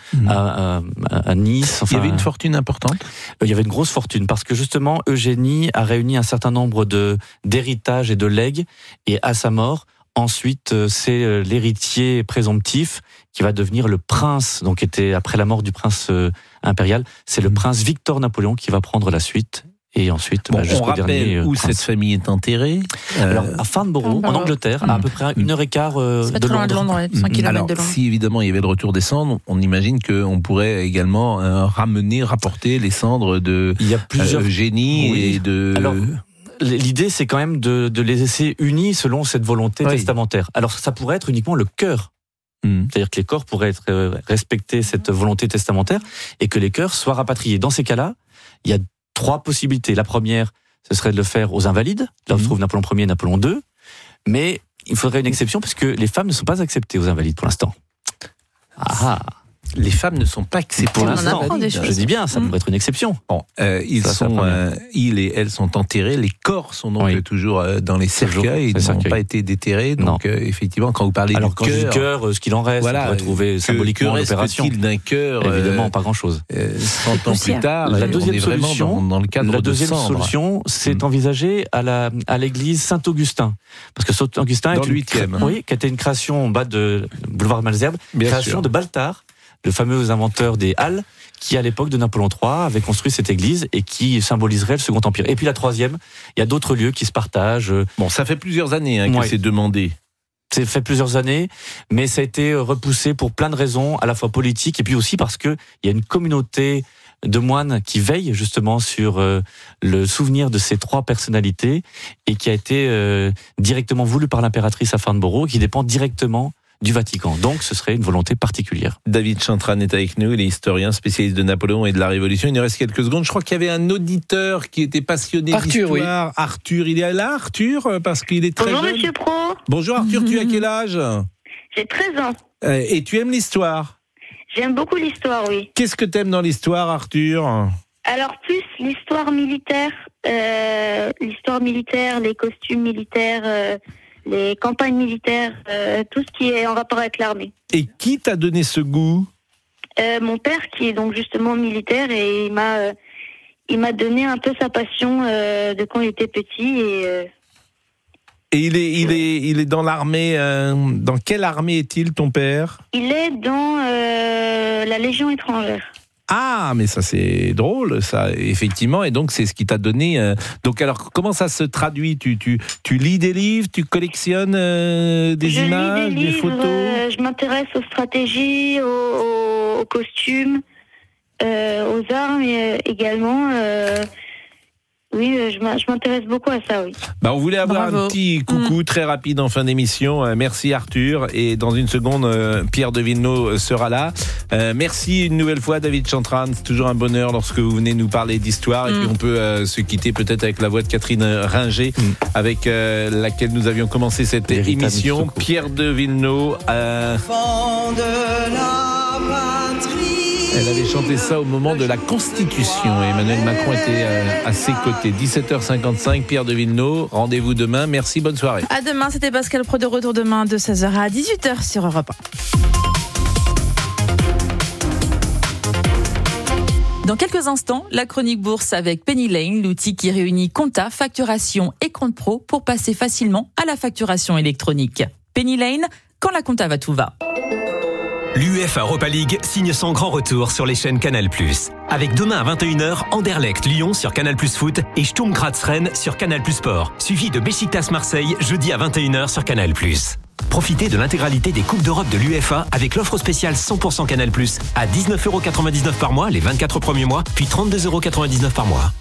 à Nice. Enfin, il y avait une fortune importante ? Il y avait une grosse fortune. Parce que justement, Eugénie a réuni un certain nombre d'héritages et de legs. Et à sa mort, ensuite, c'est l'héritier présomptif qui va devenir le prince, donc était après la mort du prince impérial, c'est le prince Victor Napoléon qui va prendre la suite. Et ensuite, jusqu'au dernier. On rappelle où cette famille est enterrée. Alors, à Farnborough, en Angleterre, à peu près 1h15 de Londres. 5 km Alors, de Londres. si évidemment il y avait le retour des cendres, on imagine qu'on pourrait également rapporter les cendres de Eugénie et de... Alors, l'idée, c'est quand même de les laisser unis selon cette volonté testamentaire. Alors, ça pourrait être uniquement le cœur. C'est-à-dire que les corps pourraient respecter cette volonté testamentaire et que les cœurs soient rapatriés. Dans ces cas-là, il y a 3 possibilités. La première, ce serait de le faire aux invalides, là où se trouve Napoléon Ier et Napoléon II. Mais il faudrait une exception parce que les femmes ne sont pas acceptées aux invalides pour l'instant. Les femmes ne sont pas acceptées pour l'instant. Je dis bien, ça pourrait être une exception. Bon, ils et elles sont enterrés. Les corps sont donc toujours dans les cercueils. Ils n'ont pas été déterrés. Donc, effectivement, quand vous parlez du cœur, ce qu'il en reste, on pourrait trouver symboliquement l'opération. Que reste-t-il d'un cœur Évidemment, pas grand-chose. 100 ans plus tard, la deuxième solution, dans le cadre la deuxième solution, c'est envisagé à l'église Saint-Augustin. Parce que Saint-Augustin est le 8e. Oui, qui a été une création en bas de boulevard Malesherbes, création de Baltard, le fameux inventeur des halles, qui à l'époque de Napoléon III avait construit cette église et qui symboliserait le Second Empire. Et puis la troisième, il y a d'autres lieux qui se partagent. Bon, ça fait plusieurs années que c'est demandé. C'est fait plusieurs années, mais ça a été repoussé pour plein de raisons, à la fois politiques et puis aussi parce que il y a une communauté de moines qui veille justement sur le souvenir de ces 3 personnalités et qui a été directement voulu par l'impératrice à Farnborough, qui dépend directement du Vatican. Donc, ce serait une volonté particulière. David Chantran est avec nous, il est historien, spécialiste de Napoléon et de la Révolution. Il nous reste quelques secondes. Je crois qu'il y avait un auditeur qui était passionné d'histoire. Oui. Arthur, il est là, Arthur, parce qu'il est très jeune. Bonjour, monsieur Pro. Bonjour, Arthur, tu as quel âge ? J'ai 13 ans. Et tu aimes l'histoire ? J'aime beaucoup l'histoire, oui. Qu'est-ce que tu aimes dans l'histoire, Arthur ? Alors, plus l'histoire militaire, les costumes militaires, les campagnes militaires, tout ce qui est en rapport avec l'armée. Et qui t'a donné ce goût ? Mon père, qui est donc justement militaire, et il m'a donné un peu sa passion de quand il était petit. Et il est dans l'armée. Dans quelle armée est-il, ton père ? Il est dans la Légion étrangère. Ah, mais ça c'est drôle, ça, effectivement, et donc c'est ce qui t'a donné... Donc alors, comment ça se traduit ? Tu lis des livres, tu collectionnes des images, des photos ? Je m'intéresse aux stratégies, aux costumes, aux armes également. Oui, je m'intéresse beaucoup à ça, oui. On voulait avoir un petit coucou très rapide en fin d'émission. Merci Arthur. Et dans une seconde, Pierre de Villeneuve sera là. Merci une nouvelle fois David Chantran. C'est toujours un bonheur lorsque vous venez nous parler d'histoire. Et puis on peut se quitter peut-être avec la voix de Catherine Ringer, avec laquelle nous avions commencé cette émission. Pierre de Villeneuve. Elle avait chanté ça au moment de la Constitution. Emmanuel Macron était à ses côtés. 17h55, Pierre de Villeneuve. Rendez-vous demain. Merci, bonne soirée. À demain, c'était Pascal Pro de retour demain de 16h à 18h sur Europe 1. Dans quelques instants, la chronique bourse avec Penny Lane, l'outil qui réunit compta, facturation et compte pro pour passer facilement à la facturation électronique. Penny Lane, quand la compta va, tout va. L'UEFA Europa League signe son grand retour sur les chaînes Canal+. Avec demain à 21h, Anderlecht Lyon sur Canal+ Foot et Sturm Graz Rennes sur Canal+ Sport, suivi de Beşiktaş Marseille jeudi à 21h sur Canal+. Profitez de l'intégralité des Coupes d'Europe de l'UEFA avec l'offre spéciale 100% Canal+, à 19,99€ par mois les 24 premiers mois, puis 32,99€ par mois.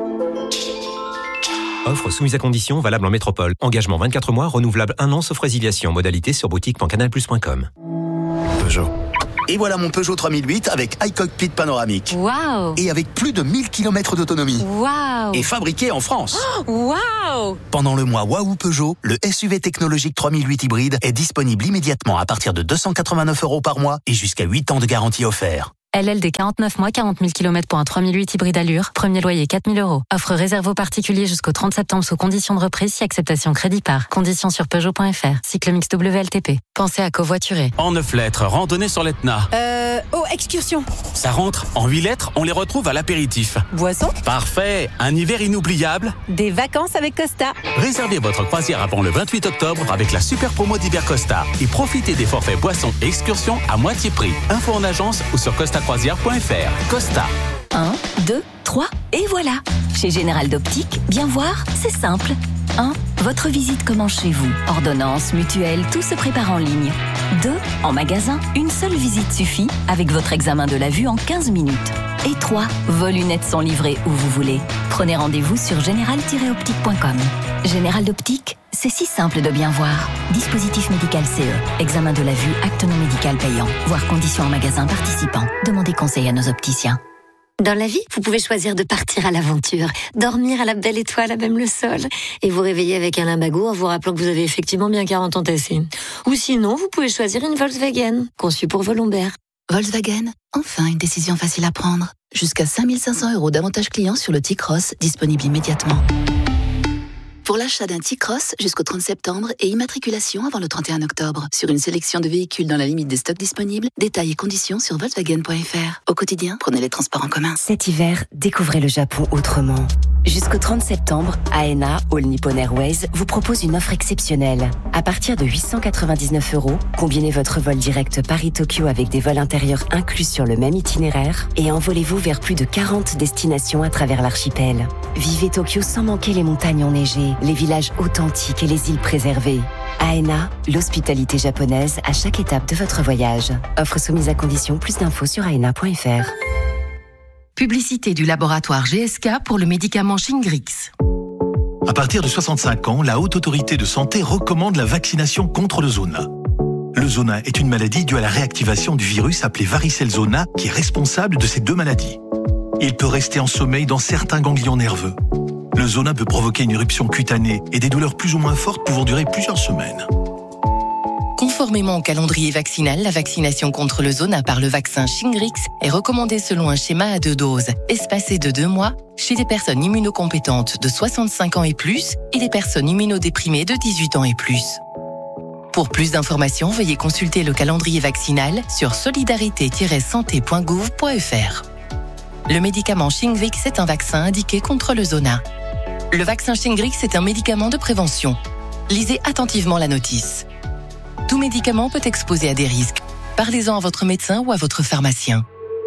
Offre soumise à conditions, valable en métropole. Engagement 24 mois, renouvelable 1 an sauf résiliation. Modalité sur boutique.canalplus.com. Peugeot. Et voilà mon Peugeot 3008 avec iCockpit panoramique. Waouh! Et avec plus de 1000 km d'autonomie. Waouh! Et fabriqué en France. Waouh! Pendant le mois Waouh Peugeot, le SUV technologique 3008 hybride est disponible immédiatement à partir de 289€ par mois et jusqu'à 8 ans de garantie offert. LLD 49 mois, 40 000 km pour un 3008 hybride Allure. Premier loyer 4 000 €. Offre réservée aux particuliers jusqu'au 30 septembre sous conditions de reprise si acceptation crédit par. Conditions sur Peugeot.fr. Cycle mix WLTP. Pensez à covoiturer. En 9 lettres, randonnée sur l'Etna. Excursion. Ça rentre. En 8 lettres, on les retrouve à l'apéritif. Boisson. Parfait. Un hiver inoubliable. Des vacances avec Costa. Réservez votre croisière avant le 28 octobre avec la super promo d'hiver Costa. Et profitez des forfaits boissons et excursions à moitié prix. Info en agence ou sur costacroisière.fr. Costa. 1, 2, 3, et voilà. Chez Général d'Optique, bien voir, c'est simple. 1. Votre visite commence chez vous. Ordonnance, mutuelle, tout se prépare en ligne. 2. En magasin, une seule visite suffit avec votre examen de la vue en 15 minutes. Et 3. Vos lunettes sont livrées où vous voulez. Prenez rendez-vous sur général-optique.com. Général d'Optique, c'est si simple de bien voir. Dispositif médical CE. Examen de la vue, acte non médical payant. Voir conditions en magasin participant. Demandez conseil à nos opticiens. Dans la vie, vous pouvez choisir de partir à l'aventure, dormir à la belle étoile, à même le sol, et vous réveiller avec un limbago en vous rappelant que vous avez effectivement bien 40 ans tassés. Ou sinon, vous pouvez choisir une Volkswagen, conçue pour vos lombaires. Volkswagen, enfin une décision facile à prendre. Jusqu'à 5 500 € d'avantages clients sur le T-Cross, disponible immédiatement. Pour l'achat d'un T-Cross jusqu'au 30 septembre et immatriculation avant le 31 octobre. Sur une sélection de véhicules dans la limite des stocks disponibles, détails et conditions sur Volkswagen.fr. Au quotidien, prenez les transports en commun. Cet hiver, découvrez le Japon autrement. Jusqu'au 30 septembre, ANA, All Nippon Airways, vous propose une offre exceptionnelle. À partir de 899 €, combinez votre vol direct Paris-Tokyo avec des vols intérieurs inclus sur le même itinéraire et envolez-vous vers plus de 40 destinations à travers l'archipel. Vivez Tokyo sans manquer les montagnes enneigées, les villages authentiques et les îles préservées. ANA, l'hospitalité japonaise à chaque étape de votre voyage. Offre soumise à conditions, plus d'infos sur aena.fr. Publicité du laboratoire GSK pour le médicament Shingrix. À partir de 65 ans, la Haute Autorité de Santé recommande la vaccination contre le zona. Le zona est une maladie due à la réactivation du virus appelé varicelle zona qui est responsable de ces deux maladies. Il peut rester en sommeil dans certains ganglions nerveux. Le zona peut provoquer une éruption cutanée et des douleurs plus ou moins fortes pouvant durer plusieurs semaines. Conformément au calendrier vaccinal, la vaccination contre le zona par le vaccin Shingrix est recommandée selon un schéma à 2 doses, espacé de 2 mois, chez les personnes immunocompétentes de 65 ans et plus et les personnes immunodéprimées de 18 ans et plus. Pour plus d'informations, veuillez consulter le calendrier vaccinal sur solidarité-santé.gouv.fr. Le médicament Shingrix est un vaccin indiqué contre le zona. Le vaccin Shingrix est un médicament de prévention. Lisez attentivement la notice. Tout médicament peut exposer à des risques. Parlez-en à votre médecin ou à votre pharmacien.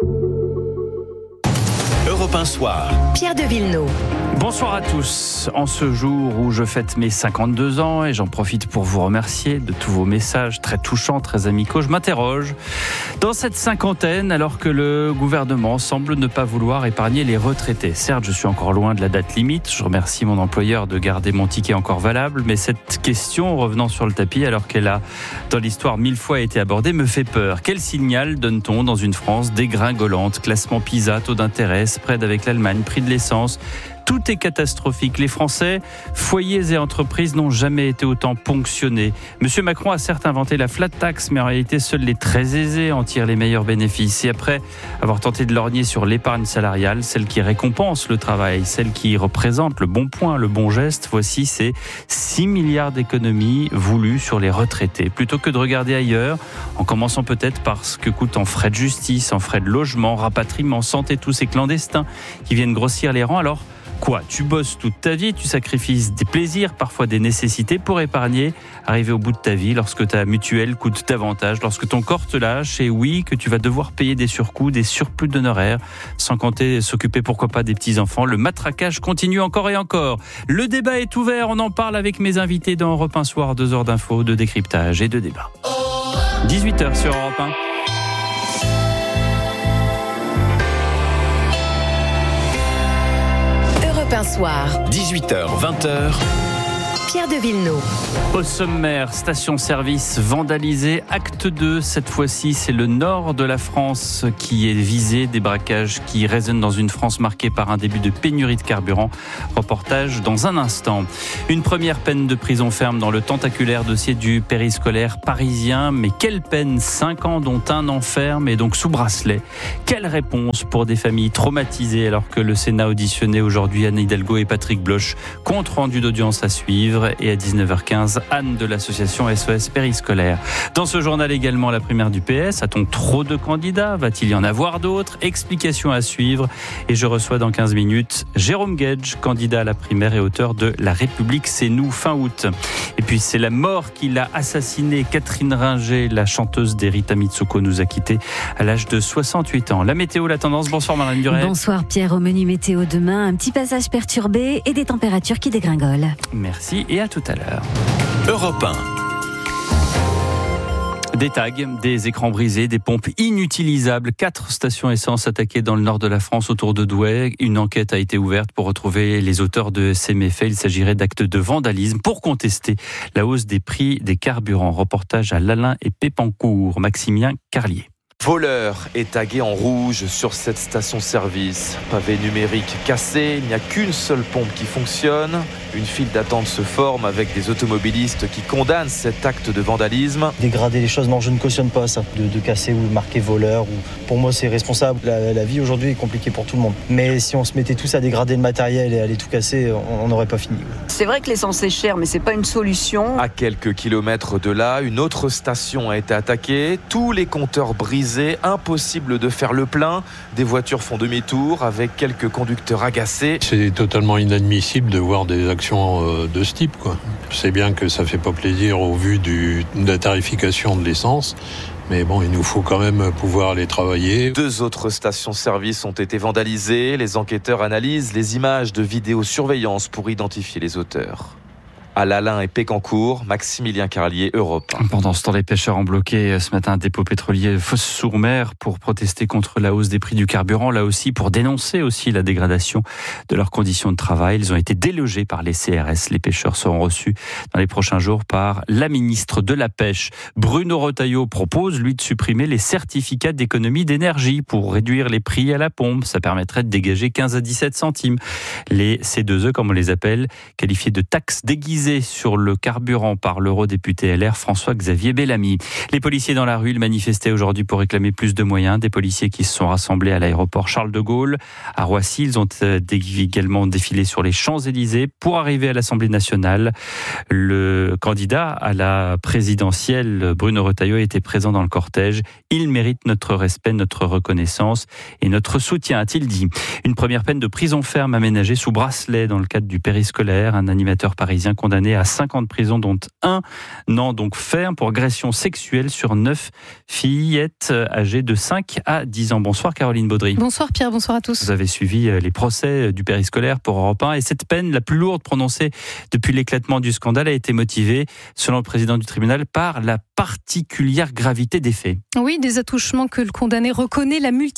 Europe 1 Soir. Pierre de Villeneuve. Bonsoir à tous. En ce jour où je fête mes 52 ans et j'en profite pour vous remercier de tous vos messages très touchants, très amicaux, je m'interroge. Dans cette cinquantaine, alors que le gouvernement semble ne pas vouloir épargner les retraités. Certes, je suis encore loin de la date limite. Je remercie mon employeur de garder mon ticket encore valable. Mais cette question, revenant sur le tapis, alors qu'elle a, dans l'histoire, 1000 fois été abordée, me fait peur. Quel signal donne-t-on dans une France dégringolante? Classement PISA, taux d'intérêt, spread avec l'Allemagne, prix de l'essence, Tout est catastrophique. Les Français, foyers et entreprises n'ont jamais été autant ponctionnés. Monsieur Macron a certes inventé la flat tax, mais en réalité, seuls les très aisés en tirent les meilleurs bénéfices. Et après avoir tenté de lorgner sur l'épargne salariale, celle qui récompense le travail, celle qui représente le bon point, le bon geste, voici ces 6 milliards d'économies voulues sur les retraités. Plutôt que de regarder ailleurs, en commençant peut-être par ce que coûte en frais de justice, en frais de logement, rapatriement, santé, tous ces clandestins qui viennent grossir les rangs, alors quoi ? Tu bosses toute ta vie, tu sacrifies des plaisirs, parfois des nécessités pour épargner, arriver au bout de ta vie lorsque ta mutuelle coûte davantage, lorsque ton corps te lâche et oui, que tu vas devoir payer des surcoûts, des surplus d'honoraires, sans compter s'occuper pourquoi pas des petits-enfants. Le matraquage continue encore et encore. Le débat est ouvert, on en parle avec mes invités dans Europe 1 Soir, 2 heures d'infos, de décryptage et de débat. 18h sur Europe 1. Un soir. 18h, 20h. Pierre de Villeneuve. Au sommaire, station-service vandalisée, acte 2. Cette fois-ci, c'est le nord de la France qui est visé. Des braquages qui résonnent dans une France marquée par un début de pénurie de carburant. Reportage dans un instant. Une première peine de prison ferme dans le tentaculaire dossier du périscolaire parisien. Mais quelle peine ? 5 ans dont 1 an ferme et donc sous bracelet. Quelle réponse pour des familles traumatisées alors que le Sénat auditionnait aujourd'hui Anne Hidalgo et Patrick Bloch. Compte rendu d'audience à suivre. Et à 19h15, Anne de l'association SOS Périscolaire. Dans ce journal également, la primaire du PS. A-t-on trop de candidats ? Va-t-il y en avoir d'autres ? Explications à suivre. Et je reçois dans 15 minutes Jérôme Guedj, candidat à la primaire et auteur de La République, c'est nous, fin août. Et puis c'est la mort qui l'a assassiné. Catherine Ringer, la chanteuse d'Erita Mitsuko, nous a quittés à l'âge de 68 ans. La météo, la tendance. Bonsoir Marlène Duret. Bonsoir Pierre, au menu météo demain, un petit passage perturbé et des températures qui dégringolent. Merci et à tout à l'heure. Europe 1. Des tags, des écrans brisés, des pompes inutilisables. 4 stations essence attaquées dans le nord de la France autour de Douai. Une enquête a été ouverte pour retrouver les auteurs de ces méfaits. Il s'agirait d'actes de vandalisme pour contester la hausse des prix des carburants. Reportage à Lalin et Pépancourt. Maximilien Carlier. Voleur est tagué en rouge sur cette station-service. Pavé numérique cassé, il n'y a qu'une seule pompe qui fonctionne. Une file d'attente se forme avec des automobilistes qui condamnent cet acte de vandalisme. Dégrader les choses, non, je ne cautionne pas ça, de casser ou marquer voleur. Pour moi, c'est responsable. La vie aujourd'hui est compliquée pour tout le monde. Mais si on se mettait tous à dégrader le matériel et à aller tout casser, on n'aurait pas fini. C'est vrai que l'essence est chère, mais c'est pas une solution. À quelques kilomètres de là, une autre station a été attaquée. Tous les compteurs brisés. Impossible de faire le plein. Des voitures font demi-tour avec quelques conducteurs agacés. C'est totalement inadmissible de voir des actions de ce type, quoi. Je sais bien que ça fait pas plaisir au vu de la tarification de l'essence. Mais bon, il nous faut quand même pouvoir les travailler. 2 autres stations-service ont été vandalisées. Les enquêteurs analysent les images de vidéosurveillance pour identifier les auteurs. À Lalin et Pécancourt, Maximilien Carlier, Europe 1. Pendant ce temps, les pêcheurs ont bloqué ce matin un dépôt pétrolier Fos-sur-Mer pour protester contre la hausse des prix du carburant, là aussi pour dénoncer aussi la dégradation de leurs conditions de travail. Ils ont été délogés par les CRS. Les pêcheurs seront reçus dans les prochains jours par la ministre de la Pêche. Bruno Retailleau propose, lui, de supprimer les certificats d'économie d'énergie pour réduire les prix à la pompe. Ça permettrait de dégager 15 à 17 centimes. Les C2E, comme on les appelle, qualifiés de taxes déguisées sur le carburant par l'eurodéputé LR François-Xavier Bellamy. Les policiers dans la rue, ils manifestaient aujourd'hui pour réclamer plus de moyens. Des policiers qui se sont rassemblés à l'aéroport Charles de Gaulle. À Roissy, ils ont également défilé sur les Champs-Élysées pour arriver à l'Assemblée nationale. Le candidat à la présidentielle, Bruno Retailleau, était présent dans le cortège. Il mérite notre respect, notre reconnaissance et notre soutien, a-t-il dit. Une première peine de prison ferme aménagée sous bracelet dans le cadre du périscolaire. Un animateur parisien condamné à 5 ans de prison, dont 1 an donc ferme pour agression sexuelle sur 9 fillettes âgées de 5 à 10 ans. Bonsoir Caroline Baudry. Bonsoir Pierre, bonsoir à tous. Vous avez suivi les procès du périscolaire pour Europe 1 et cette peine, la plus lourde prononcée depuis l'éclatement du scandale, a été motivée, selon le président du tribunal, par la particulière gravité des faits. Oui, des attouchements que le condamné reconnaît, la multiplicité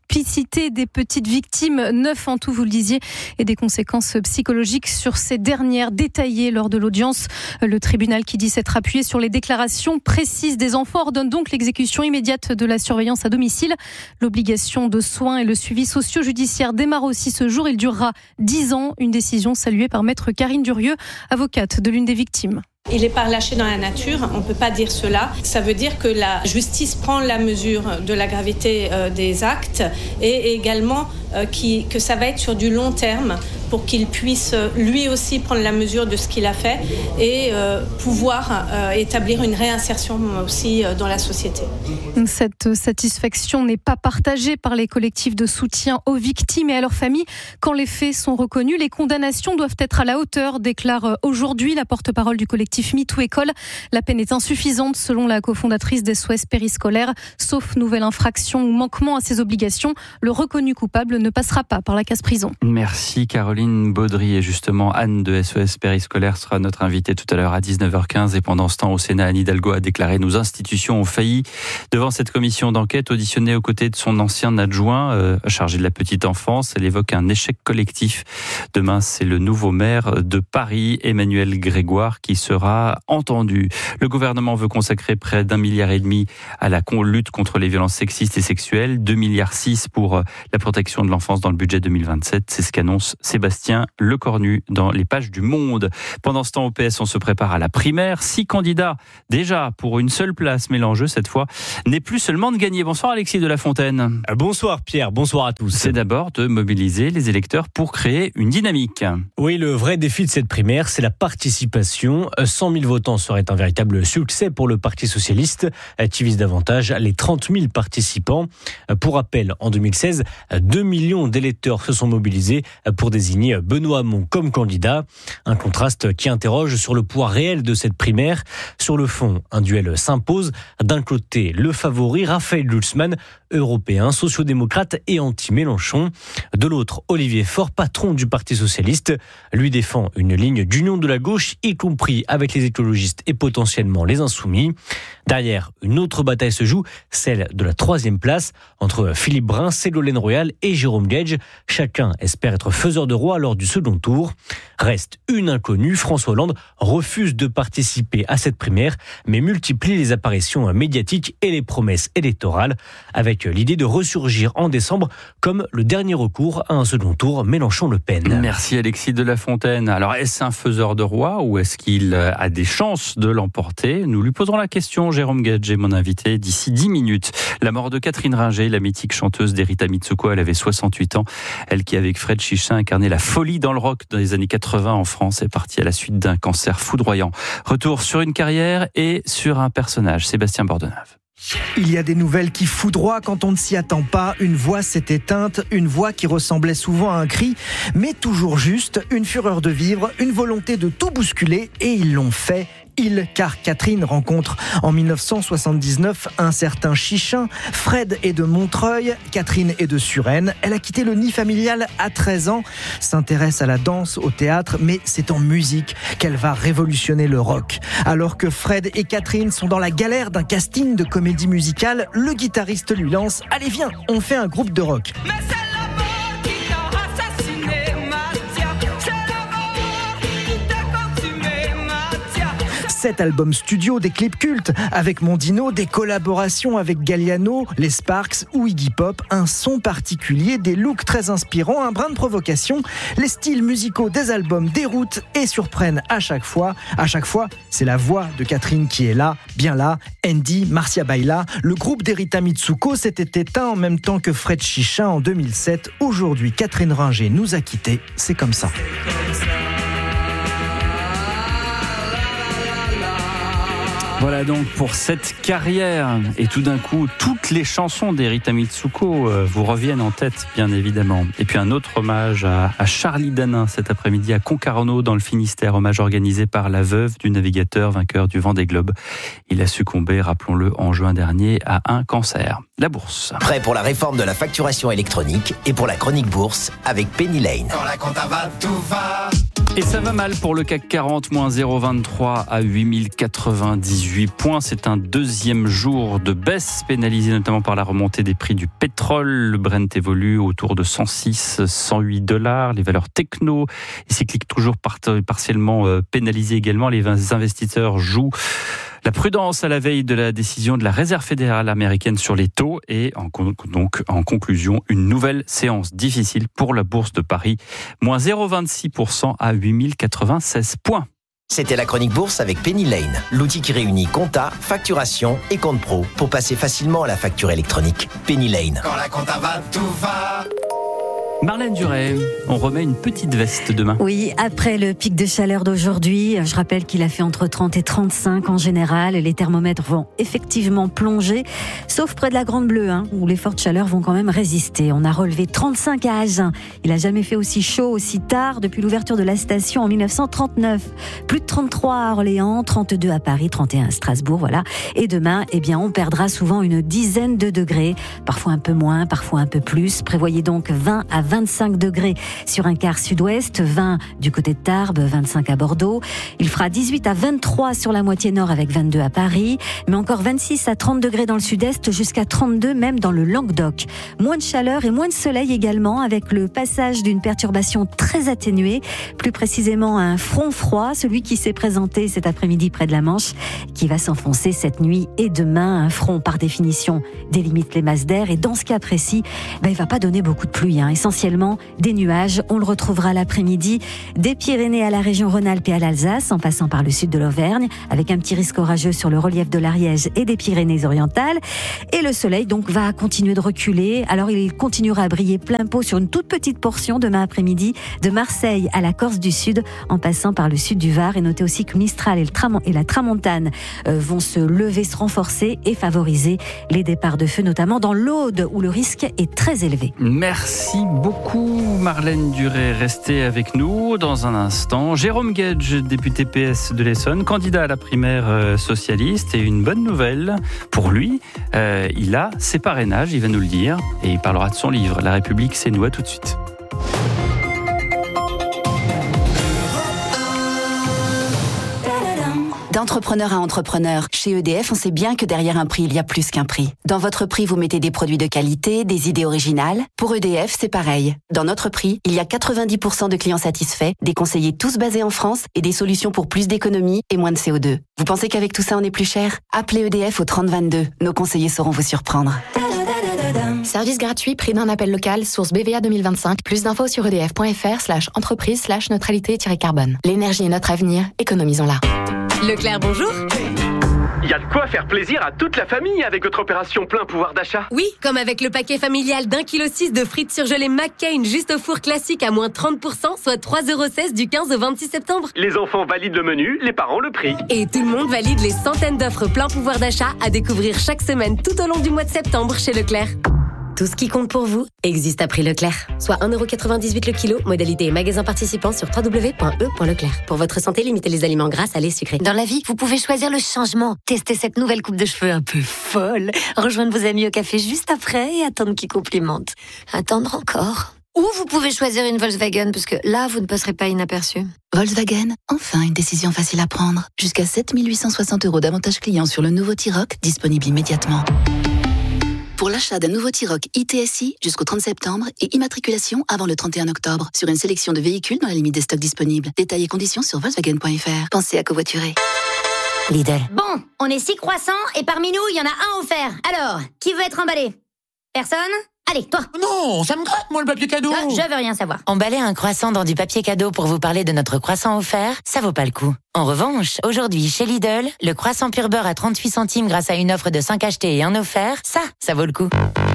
multiplicité des petites victimes, 9 en tout, vous le disiez, et des conséquences psychologiques sur ces dernières détaillées lors de l'audience. Le tribunal, qui dit s'être appuyé sur les déclarations précises des enfants, ordonne donc l'exécution immédiate de la surveillance à domicile. L'obligation de soins et le suivi socio-judiciaire démarre aussi ce jour. Il durera 10 ans. Une décision saluée par maître Karine Durieux, avocate de l'une des victimes. Il n'est pas relâché dans la nature, on ne peut pas dire cela. Ça veut dire que la justice prend la mesure de la gravité des actes et également que ça va être sur du long terme pour qu'il puisse lui aussi prendre la mesure de ce qu'il a fait et pouvoir établir une réinsertion aussi dans la société. Cette satisfaction n'est pas partagée par les collectifs de soutien aux victimes et à leurs familles. Quand les faits sont reconnus, les condamnations doivent être à la hauteur, déclare aujourd'hui la porte-parole du collectif MeToo École. La peine est insuffisante selon la cofondatrice d'SOS Périscolaire. Sauf nouvelle infraction ou manquement à ses obligations, le reconnu coupable ne passera pas par la case prison. Merci Caroline Baudry. Et justement, Anne de SOS Périscolaire sera notre invitée tout à l'heure à 19h15. Et pendant ce temps, au Sénat, Anne Hidalgo a déclaré: nos institutions ont failli. Devant cette commission d'enquête auditionnée aux côtés de son ancien adjoint chargé de la petite enfance, elle évoque un échec collectif. Demain, c'est le nouveau maire de Paris, Emmanuel Grégoire, qui sera entendu. Le gouvernement veut consacrer près d'1,5 milliard à la lutte contre les violences sexistes et sexuelles, 2,6 milliards pour la protection de l'enfance dans le budget 2027. C'est ce qu'annonce Sébastien Lecornu dans les pages du Monde. Pendant ce temps, au PS, on se prépare à la primaire. 6 candidats déjà pour une seule place, mais l'enjeu cette fois n'est plus seulement de gagner. Bonsoir Alexis de la Fontaine. Bonsoir Pierre, bonsoir à tous. C'est d'abord de mobiliser les électeurs pour créer une dynamique. Oui, le vrai défi de cette primaire, c'est la participation. 100 000 votants serait un véritable succès pour le Parti socialiste, qui vise davantage les 30 000 participants. Pour rappel, en 2016, 2 millions d'électeurs se sont mobilisés pour désigner Benoît Hamon comme candidat. Un contraste qui interroge sur le poids réel de cette primaire. Sur le fond, un duel s'impose. D'un côté, le favori Raphaël Glucksmann, européen, sociodémocrate et anti-Mélenchon. De l'autre, Olivier Faure, patron du Parti socialiste, lui défend une ligne d'union de la gauche, y compris avec les écologistes et potentiellement les insoumis. Derrière, une autre bataille se joue, celle de la 3e place, entre Philippe Brun, Ségolène Royal et Jérôme Gage. Chacun espère être faiseur de roi lors du second tour. Reste une inconnue, François Hollande refuse de participer à cette primaire, mais multiplie les apparitions médiatiques et les promesses électorales, avec l'idée de ressurgir en décembre comme le dernier recours à un second tour Mélenchon-Le Pen. Merci Alexis de la Fontaine. Alors, est-ce un faiseur de roi ou est-ce qu'il a des chances de l'emporter? Nous lui poserons la question. Jérôme Gage est mon invité d'ici 10 minutes. La mort de Catherine Ringer, la mythique chanteuse d'Erita Mitsuko, elle avait 68 ans. Elle qui, avec Fred Chichin, incarnait la folie dans le rock dans les années 80 en France, est partie à la suite d'un cancer foudroyant. Retour sur une carrière et sur un personnage, Sébastien Bordenave. Il y a des nouvelles qui foudroient quand on ne s'y attend pas. Une voix s'est éteinte, une voix qui ressemblait souvent à un cri, mais toujours juste, une fureur de vivre, une volonté de tout bousculer, et ils l'ont fait. Car Catherine rencontre en 1979 un certain Chichin. Fred est de Montreuil, Catherine est de Suresnes. Elle a quitté le nid familial à 13 ans, s'intéresse à la danse, au théâtre, mais c'est en musique qu'elle va révolutionner le rock. Alors que Fred et Catherine sont dans la galère d'un casting de comédie musicale, le guitariste lui lance « Allez viens, on fait un groupe de rock ». Cet album studio, des clips cultes avec Mondino, des collaborations avec Galliano, les Sparks ou Iggy Pop, un son particulier, des looks très inspirants, un brin de provocation. Les styles musicaux des albums déroutent et surprennent à chaque fois. À chaque fois, c'est la voix de Catherine qui est là, bien là. Andy, Marcia Baila, le groupe d'Erita Mitsuko s'était éteint en même temps que Fred Chichin en 2007. Aujourd'hui, Catherine Ringer nous a quittés. C'est comme ça. Voilà donc pour cette carrière. Et tout d'un coup, toutes les chansons d'Erita Mitsuko vous reviennent en tête, bien évidemment. Et puis un autre hommage à Charlie Danin cet après-midi à Concarneau dans le Finistère. Hommage organisé par la veuve du navigateur vainqueur du Vendée Globe. Il a succombé, rappelons-le, en juin dernier à un cancer. La bourse. Prêt pour la réforme de la facturation électronique et pour la chronique bourse avec Penny Lane. Quand la compta va, tout va. Et ça va mal pour le CAC 40, moins 0,23 à 8098 points. C'est un deuxième jour de baisse, pénalisé notamment par la remontée des prix du pétrole. Le Brent évolue autour de 106, 108 $. Les valeurs techno et cycliques toujours partiellement pénalisées également. Les investisseurs jouent la prudence à la veille de la décision de la Réserve fédérale américaine sur les taux et donc en conclusion, une nouvelle séance difficile pour la Bourse de Paris, moins 0,26% à 8096 points. C'était la chronique bourse avec Penny Lane, l'outil qui réunit compta, facturation et compte pro pour passer facilement à la facture électronique. Penny Lane. Quand la compta va, tout va. Marlène Duret, on remet une petite veste demain. Oui, après le pic de chaleur d'aujourd'hui, je rappelle qu'il a fait entre 30 et 35 en général. Les thermomètres vont effectivement plonger, sauf près de la Grande Bleue, où les fortes chaleurs vont quand même résister. On a relevé 35 à Agen. Il n'a jamais fait aussi chaud, aussi tard depuis l'ouverture de la station en 1939. Plus de 33 à Orléans, 32 à Paris, 31 à Strasbourg, voilà. Et demain, on perdra souvent une dizaine de degrés, parfois un peu moins, parfois un peu plus. Prévoyez donc 20 à 25 degrés sur un quart sud-ouest, 20 du côté de Tarbes, 25 à Bordeaux. Il fera 18 à 23 sur la moitié nord avec 22 à Paris, mais encore 26 à 30 degrés dans le sud-est, jusqu'à 32 même dans le Languedoc. Moins de chaleur et moins de soleil également, avec le passage d'une perturbation très atténuée, plus précisément un front froid, celui qui s'est présenté cet après-midi près de la Manche, qui va s'enfoncer cette nuit et demain. Un front, par définition, délimite les masses d'air et dans ce cas précis, il va pas donner beaucoup de pluie, essentiellement des nuages. On le retrouvera l'après-midi des Pyrénées à la région Rhône-Alpes et à l'Alsace, en passant par le sud de l'Auvergne, avec un petit risque orageux sur le relief de l'Ariège et des Pyrénées-Orientales. Et le soleil donc va continuer de reculer. Alors il continuera à briller plein pot sur une toute petite portion demain après-midi, de Marseille à la Corse du Sud, en passant par le sud du Var. Et notez aussi que Mistral et la Tramontane vont se lever, se renforcer et favoriser les départs de feu, notamment dans l'Aude où le risque est très élevé. Merci beaucoup Marlène Duret. Restez avec nous dans un instant. Jérôme Guedj, député PS de l'Essonne, candidat à la primaire socialiste, et une bonne nouvelle pour lui, il a ses parrainages, il va nous le dire, et il parlera de son livre La République c'est nous. À tout de suite. D'entrepreneur à entrepreneur, chez EDF, on sait bien que derrière un prix, il y a plus qu'un prix. Dans votre prix, vous mettez des produits de qualité, des idées originales. Pour EDF, c'est pareil. Dans notre prix, il y a 90% de clients satisfaits, des conseillers tous basés en France et des solutions pour plus d'économie et moins de CO2. Vous pensez qu'avec tout ça, on est plus cher ? Appelez EDF au 3022. Nos conseillers sauront vous surprendre. Service gratuit, prix d'un appel local, source BVA 2025. Plus d'infos sur edf.fr/entreprise/neutralité-carbone. L'énergie est notre avenir, économisons-la. Leclerc, bonjour. Il y a de quoi faire plaisir à toute la famille avec votre opération plein pouvoir d'achat. Oui, comme avec le paquet familial d'1,6 kg de frites surgelées McCain juste au four classique à moins 30%, soit 3,16 € du 15 au 26 septembre. Les enfants valident le menu, les parents le prix. Et tout le monde valide les centaines d'offres plein pouvoir d'achat à découvrir chaque semaine tout au long du mois de septembre chez Leclerc. Tout ce qui compte pour vous existe à prix Leclerc. Soit 1,98 € le kilo, modalité et magasin participant sur www.e.leclerc. Pour votre santé, limitez les aliments gras, salés, sucrés. Dans la vie, vous pouvez choisir le changement. Testez cette nouvelle coupe de cheveux un peu folle. Rejoindre vos amis au café juste après et attendre qu'ils complimentent. Attendre encore. Ou vous pouvez choisir une Volkswagen, parce que là, vous ne passerez pas inaperçu. Volkswagen, enfin une décision facile à prendre. Jusqu'à 7 860 € d'avantages clients sur le nouveau T-Roc, disponible immédiatement. Pour l'achat d'un nouveau T-Roc ITSI jusqu'au 30 septembre et immatriculation avant le 31 octobre sur une sélection de véhicules dans la limite des stocks disponibles. Détails et conditions sur Volkswagen.fr. Pensez à covoiturer. Lidl. Bon, on est 6 croissants et parmi nous, il y en a un offert. Alors, qui veut être emballé ? Personne ? Allez, toi. Non, ça me gratte, moi, le papier cadeau. Je veux rien savoir. Emballer un croissant dans du papier cadeau pour vous parler de notre croissant offert, ça vaut pas le coup. En revanche, aujourd'hui, chez Lidl, le croissant pur beurre à 38 centimes grâce à une offre de 5 achetés et un offert, ça vaut le coup.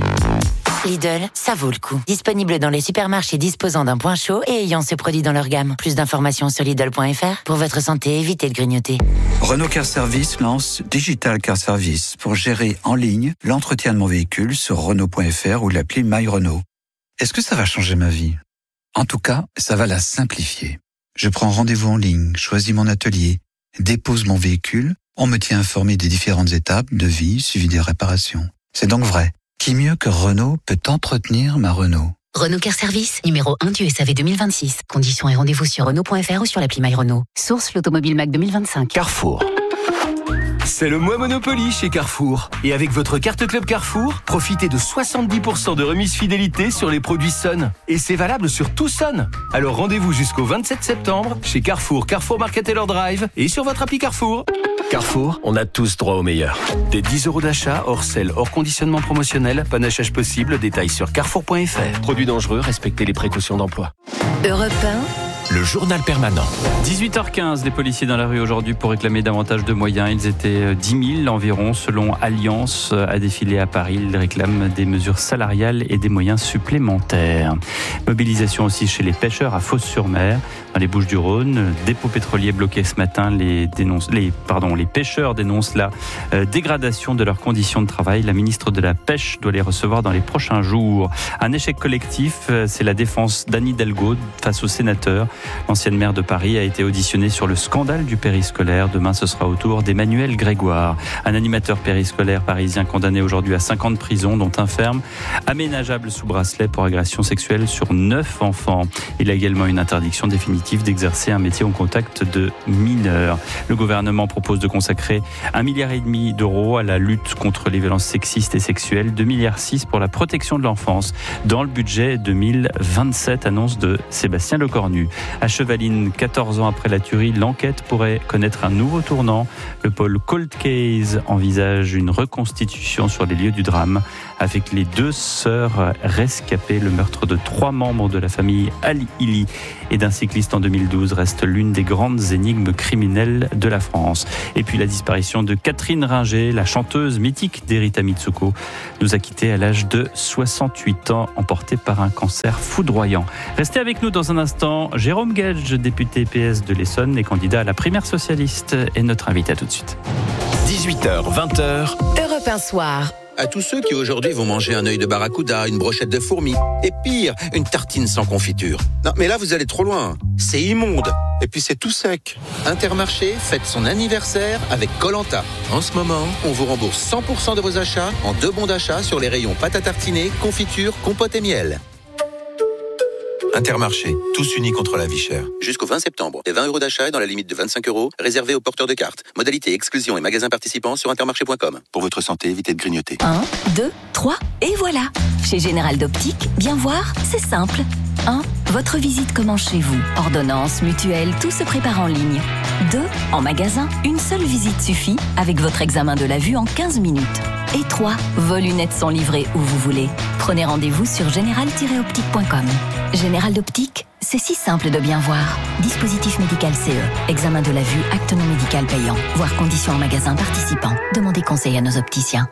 Lidl, ça vaut le coup. Disponible dans les supermarchés disposant d'un point chaud et ayant ce produit dans leur gamme. Plus d'informations sur Lidl.fr. Pour votre santé, évitez de grignoter. Renault Car Service lance Digital Car Service pour gérer en ligne l'entretien de mon véhicule sur Renault.fr ou l'appli My Renault. Est-ce que ça va changer ma vie ? En tout cas, ça va la simplifier. Je prends rendez-vous en ligne, choisis mon atelier, dépose mon véhicule, on me tient informé des différentes étapes, devis, suivi des réparations. C'est donc vrai. Qui mieux que Renault peut entretenir ma Renault ? Renault Care Service, numéro 1 du SAV 2026. Conditions et rendez-vous sur Renault.fr ou sur l'appli MyRenault. Source l'Automobile Mac 2025. Carrefour. C'est le mois Monopoly chez Carrefour. Et avec votre carte Club Carrefour, profitez de 70% de remise fidélité sur les produits Sun. Et c'est valable sur tout Sun. Alors rendez-vous jusqu'au 27 septembre chez Carrefour, Carrefour Market Taylor Drive et sur votre appli Carrefour. Carrefour, on a tous droit au meilleur. Des 10 € d'achat, hors sel, hors conditionnement promotionnel, panachage possible, détails sur carrefour.fr. Produits dangereux, respectez les précautions d'emploi. Europe 1. Le journal permanent. 18h15, les policiers dans la rue aujourd'hui pour réclamer davantage de moyens. Ils étaient 10 000 environ, selon Alliance, à défiler à Paris. Ils réclament des mesures salariales et des moyens supplémentaires. Mobilisation aussi chez les pêcheurs à Fos-sur-Mer, dans les Bouches-du-Rhône. Dépôt pétrolier bloqué ce matin. Les pêcheurs dénoncent la dégradation de leurs conditions de travail. La ministre de la Pêche doit les recevoir dans les prochains jours. Un échec collectif, c'est la défense d'Anne Hidalgo face aux sénateurs. L'ancienne maire de Paris a été auditionnée sur le scandale du périscolaire. Demain, ce sera au tour d'Emmanuel Grégoire, un animateur périscolaire parisien condamné aujourd'hui à 5 ans de prison, dont un ferme aménageable sous bracelet pour agression sexuelle sur 9 enfants. Il a également une interdiction définitive d'exercer un métier en contact de mineurs. Le gouvernement propose de consacrer 1,5 milliard d'euros à la lutte contre les violences sexistes et sexuelles, 2,6 milliards pour la protection de l'enfance dans le budget 2027, annonce de Sébastien Lecornu. À Chevaline, 14 ans après la tuerie, l'enquête pourrait connaître un nouveau tournant. Le pôle Cold Case envisage une reconstitution sur les lieux du drame avec les 2 sœurs rescapées. Le meurtre de 3 membres de la famille Al-Hili et d'un cycliste en 2012 reste l'une des grandes énigmes criminelles de la France. Et puis la disparition de Catherine Ringer, la chanteuse mythique d'Erita Mitsuko, nous a quittés à l'âge de 68 ans, emportée par un cancer foudroyant. Restez avec nous dans un instant. Jérôme Gage, député PS de l'Essonne et candidat à la primaire socialiste, est notre invité. À tout de suite. 18h, 20h. Europe 1 soir. À tous ceux qui aujourd'hui vont manger un œil de barracuda, une brochette de fourmis, et pire, une tartine sans confiture. Non, mais là, vous allez trop loin. C'est immonde. Et puis, c'est tout sec. Intermarché fête son anniversaire avec Koh-Lanta. En ce moment, on vous rembourse 100% de vos achats en 2 bons d'achat sur les rayons pâte à tartiner, confiture, compote et miel. Intermarché, tous unis contre la vie chère. Jusqu'au 20 septembre, les 20 € d'achat dans la limite de 25 € réservés aux porteurs de cartes. Modalité, exclusion et magasins participants sur intermarché.com. Pour votre santé, évitez de grignoter. 1, 2, 3, et voilà. Chez Général d'Optique, bien voir, c'est simple. 1. Votre visite commence chez vous. Ordonnance, mutuelle, tout se prépare en ligne. 2. En magasin, une seule visite suffit avec votre examen de la vue en 15 minutes. Et 3. Vos lunettes sont livrées où vous voulez. Prenez rendez-vous sur général-optique.com. Général d'Optique, c'est si simple de bien voir. Dispositif médical CE. Examen de la vue, acte non médical payant. Voir conditions en magasin participant. Demandez conseil à nos opticiens.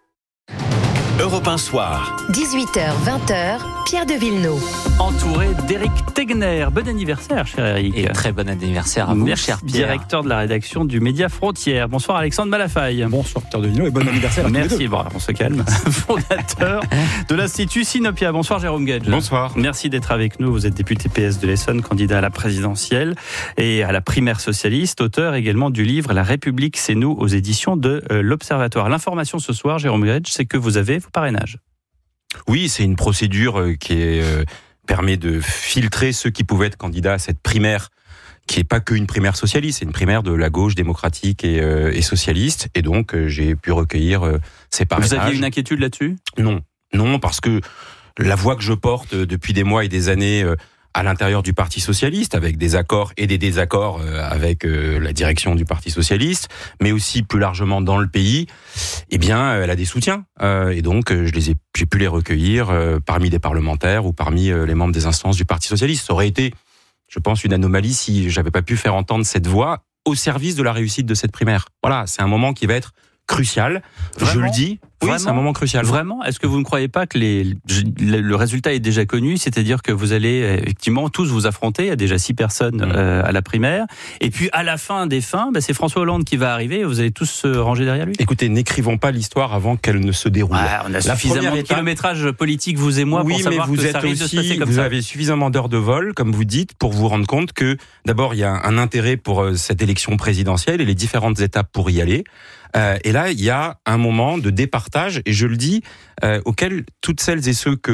Europe 1 soir. 18h, 20h, Pierre de Villeneuve. Entouré d'Éric Tegner. Bon anniversaire, cher Éric. Et très bon anniversaire à vous, cher Pierre. Directeur de la rédaction du Média Frontière. Bonsoir Alexandre Malafaille. Bonsoir Pierre de Villeneuve et bon anniversaire à tous les deux. Merci, bon, on se calme. Fondateur de l'Institut Sinopia. Bonsoir Jérôme Gage. Bonsoir. Merci d'être avec nous. Vous êtes député PS de l'Essonne, candidat à la présidentielle et à la primaire socialiste, auteur également du livre La République, c'est nous, aux éditions de l'Observatoire. L'information ce soir, Jérôme Gage, c'est que vous avez vos parrainages. Oui, c'est une procédure qui permet de filtrer ceux qui pouvaient être candidats à cette primaire, qui n'est pas qu'une primaire socialiste, c'est une primaire de la gauche démocratique et socialiste. Et donc, j'ai pu recueillir ces parrainages. Vous aviez une inquiétude là-dessus ? Non, parce que la voix que je porte depuis des mois et des années à l'intérieur du Parti socialiste, avec des accords et des désaccords avec la direction du Parti socialiste, mais aussi plus largement dans le pays, eh bien, elle a des soutiens. Et donc, j'ai pu les recueillir parmi des parlementaires ou parmi les membres des instances du Parti socialiste. Ça aurait été, je pense, une anomalie si j'avais pas pu faire entendre cette voix au service de la réussite de cette primaire. Voilà, c'est un moment qui va être crucial. Vraiment ? Je le dis. Oui, c'est un moment crucial. Vraiment ? Est-ce que vous ne croyez pas que le résultat est déjà connu ? C'est-à-dire que vous allez effectivement tous vous affronter. Il y a déjà 6 personnes à la primaire. Et puis à la fin des fins, c'est François Hollande qui va arriver et vous allez tous se ranger derrière lui. Écoutez, n'écrivons pas l'histoire avant qu'elle ne se déroule. On a suffisamment de kilométrage politique, vous et moi, pour savoir que ça risque de se passer comme ça. Vous avez suffisamment d'heures de vol, comme vous dites, pour vous rendre compte que d'abord, il y a un intérêt pour cette élection présidentielle et les différentes étapes pour y aller. Et là, il y a un moment de départage, et je le dis, auquel toutes celles et ceux que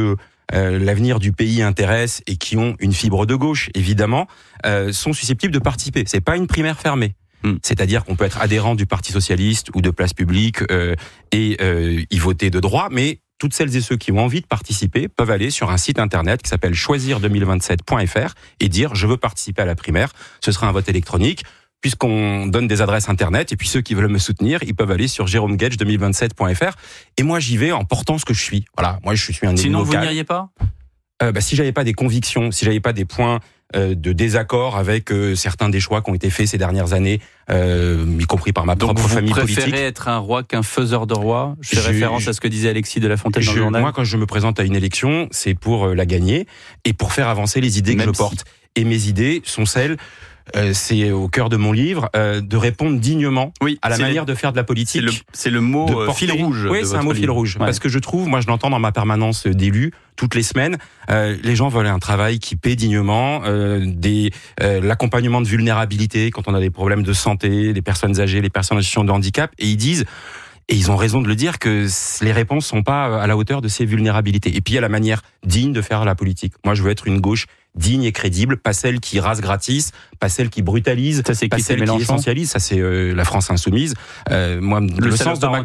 l'avenir du pays intéresse et qui ont une fibre de gauche, évidemment, sont susceptibles de participer. C'est pas une primaire fermée. C'est-à-dire qu'on peut être adhérent du Parti socialiste ou de Place Publique et y voter de droit, mais toutes celles et ceux qui ont envie de participer peuvent aller sur un site internet qui s'appelle choisir2027.fr et dire « je veux participer à la primaire ». Ce sera un vote électronique, puisqu'on donne des adresses internet, et puis ceux qui veulent me soutenir, ils peuvent aller sur jeromegage2027.fr. Et moi, j'y vais en portant ce que je suis. Voilà, moi, je suis un élu local. Sinon, vous n'iriez pas ? Si j'avais pas des convictions, si j'avais pas des points de désaccord avec certains des choix qui ont été faits ces dernières années, y compris par ma propre famille politique. Donc vous préférez être un roi qu'un faiseur de roi ? Je fais référence à ce que disait Alexis de La Fontaine dans le journal. Moi, quand je me présente à une élection, c'est pour la gagner et pour faire avancer les idées que je porte. Et mes idées sont celles... c'est au cœur de mon livre, de répondre dignement à la manière de faire de la politique. C'est le mot fil rouge. Oui, c'est un mot fil rouge. Ouais. Parce que je trouve, moi je l'entends dans ma permanence d'élu, toutes les semaines, les gens veulent un travail qui paie dignement, l'accompagnement de vulnérabilité quand on a des problèmes de santé, les personnes âgées, les personnes en situation de handicap, et ils disent... Et ils ont raison de le dire que les réponses sont pas à la hauteur de ces vulnérabilités. Et puis il y a la manière digne de faire la politique. Moi, je veux être une gauche digne et crédible, pas celle qui rase gratis, pas celle qui brutalise, pas celle qui essentialise. Ça, c'est la France insoumise. Moi, le sens de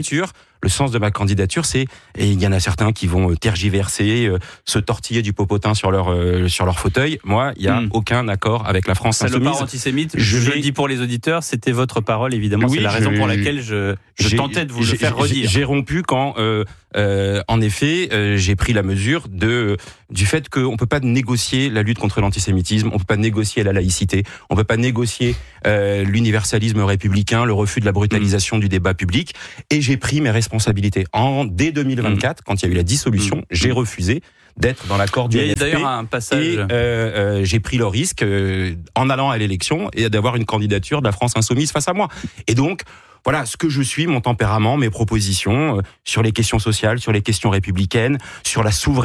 ma candidature, c'est, et il y en a certains qui vont tergiverser, se tortiller du popotin sur leur fauteuil. Moi, il y a aucun accord avec la France insoumise. Salopard antisémite, je le dis pour les auditeurs, c'était votre parole, évidemment. Oui, c'est la raison pour laquelle je tentais de vous le faire redire. J'ai rompu quand, en effet, j'ai pris la mesure du fait qu'on peut pas négocier la lutte contre l'antisémitisme, on peut pas négocier la laïcité, on peut pas négocier l'universalisme républicain, le refus de la brutalisation du débat public. Et j'ai pris mes responsabilités. Dès 2024, quand il y a eu la dissolution, j'ai refusé d'être dans l'accord du NFP. Il y a d'ailleurs un passage... Et j'ai pris le risque, en allant à l'élection, et d'avoir une candidature de la France insoumise face à moi. Et donc, voilà ce que je suis, mon tempérament, mes propositions sur les questions sociales, sur les questions républicaines, sur la souveraineté.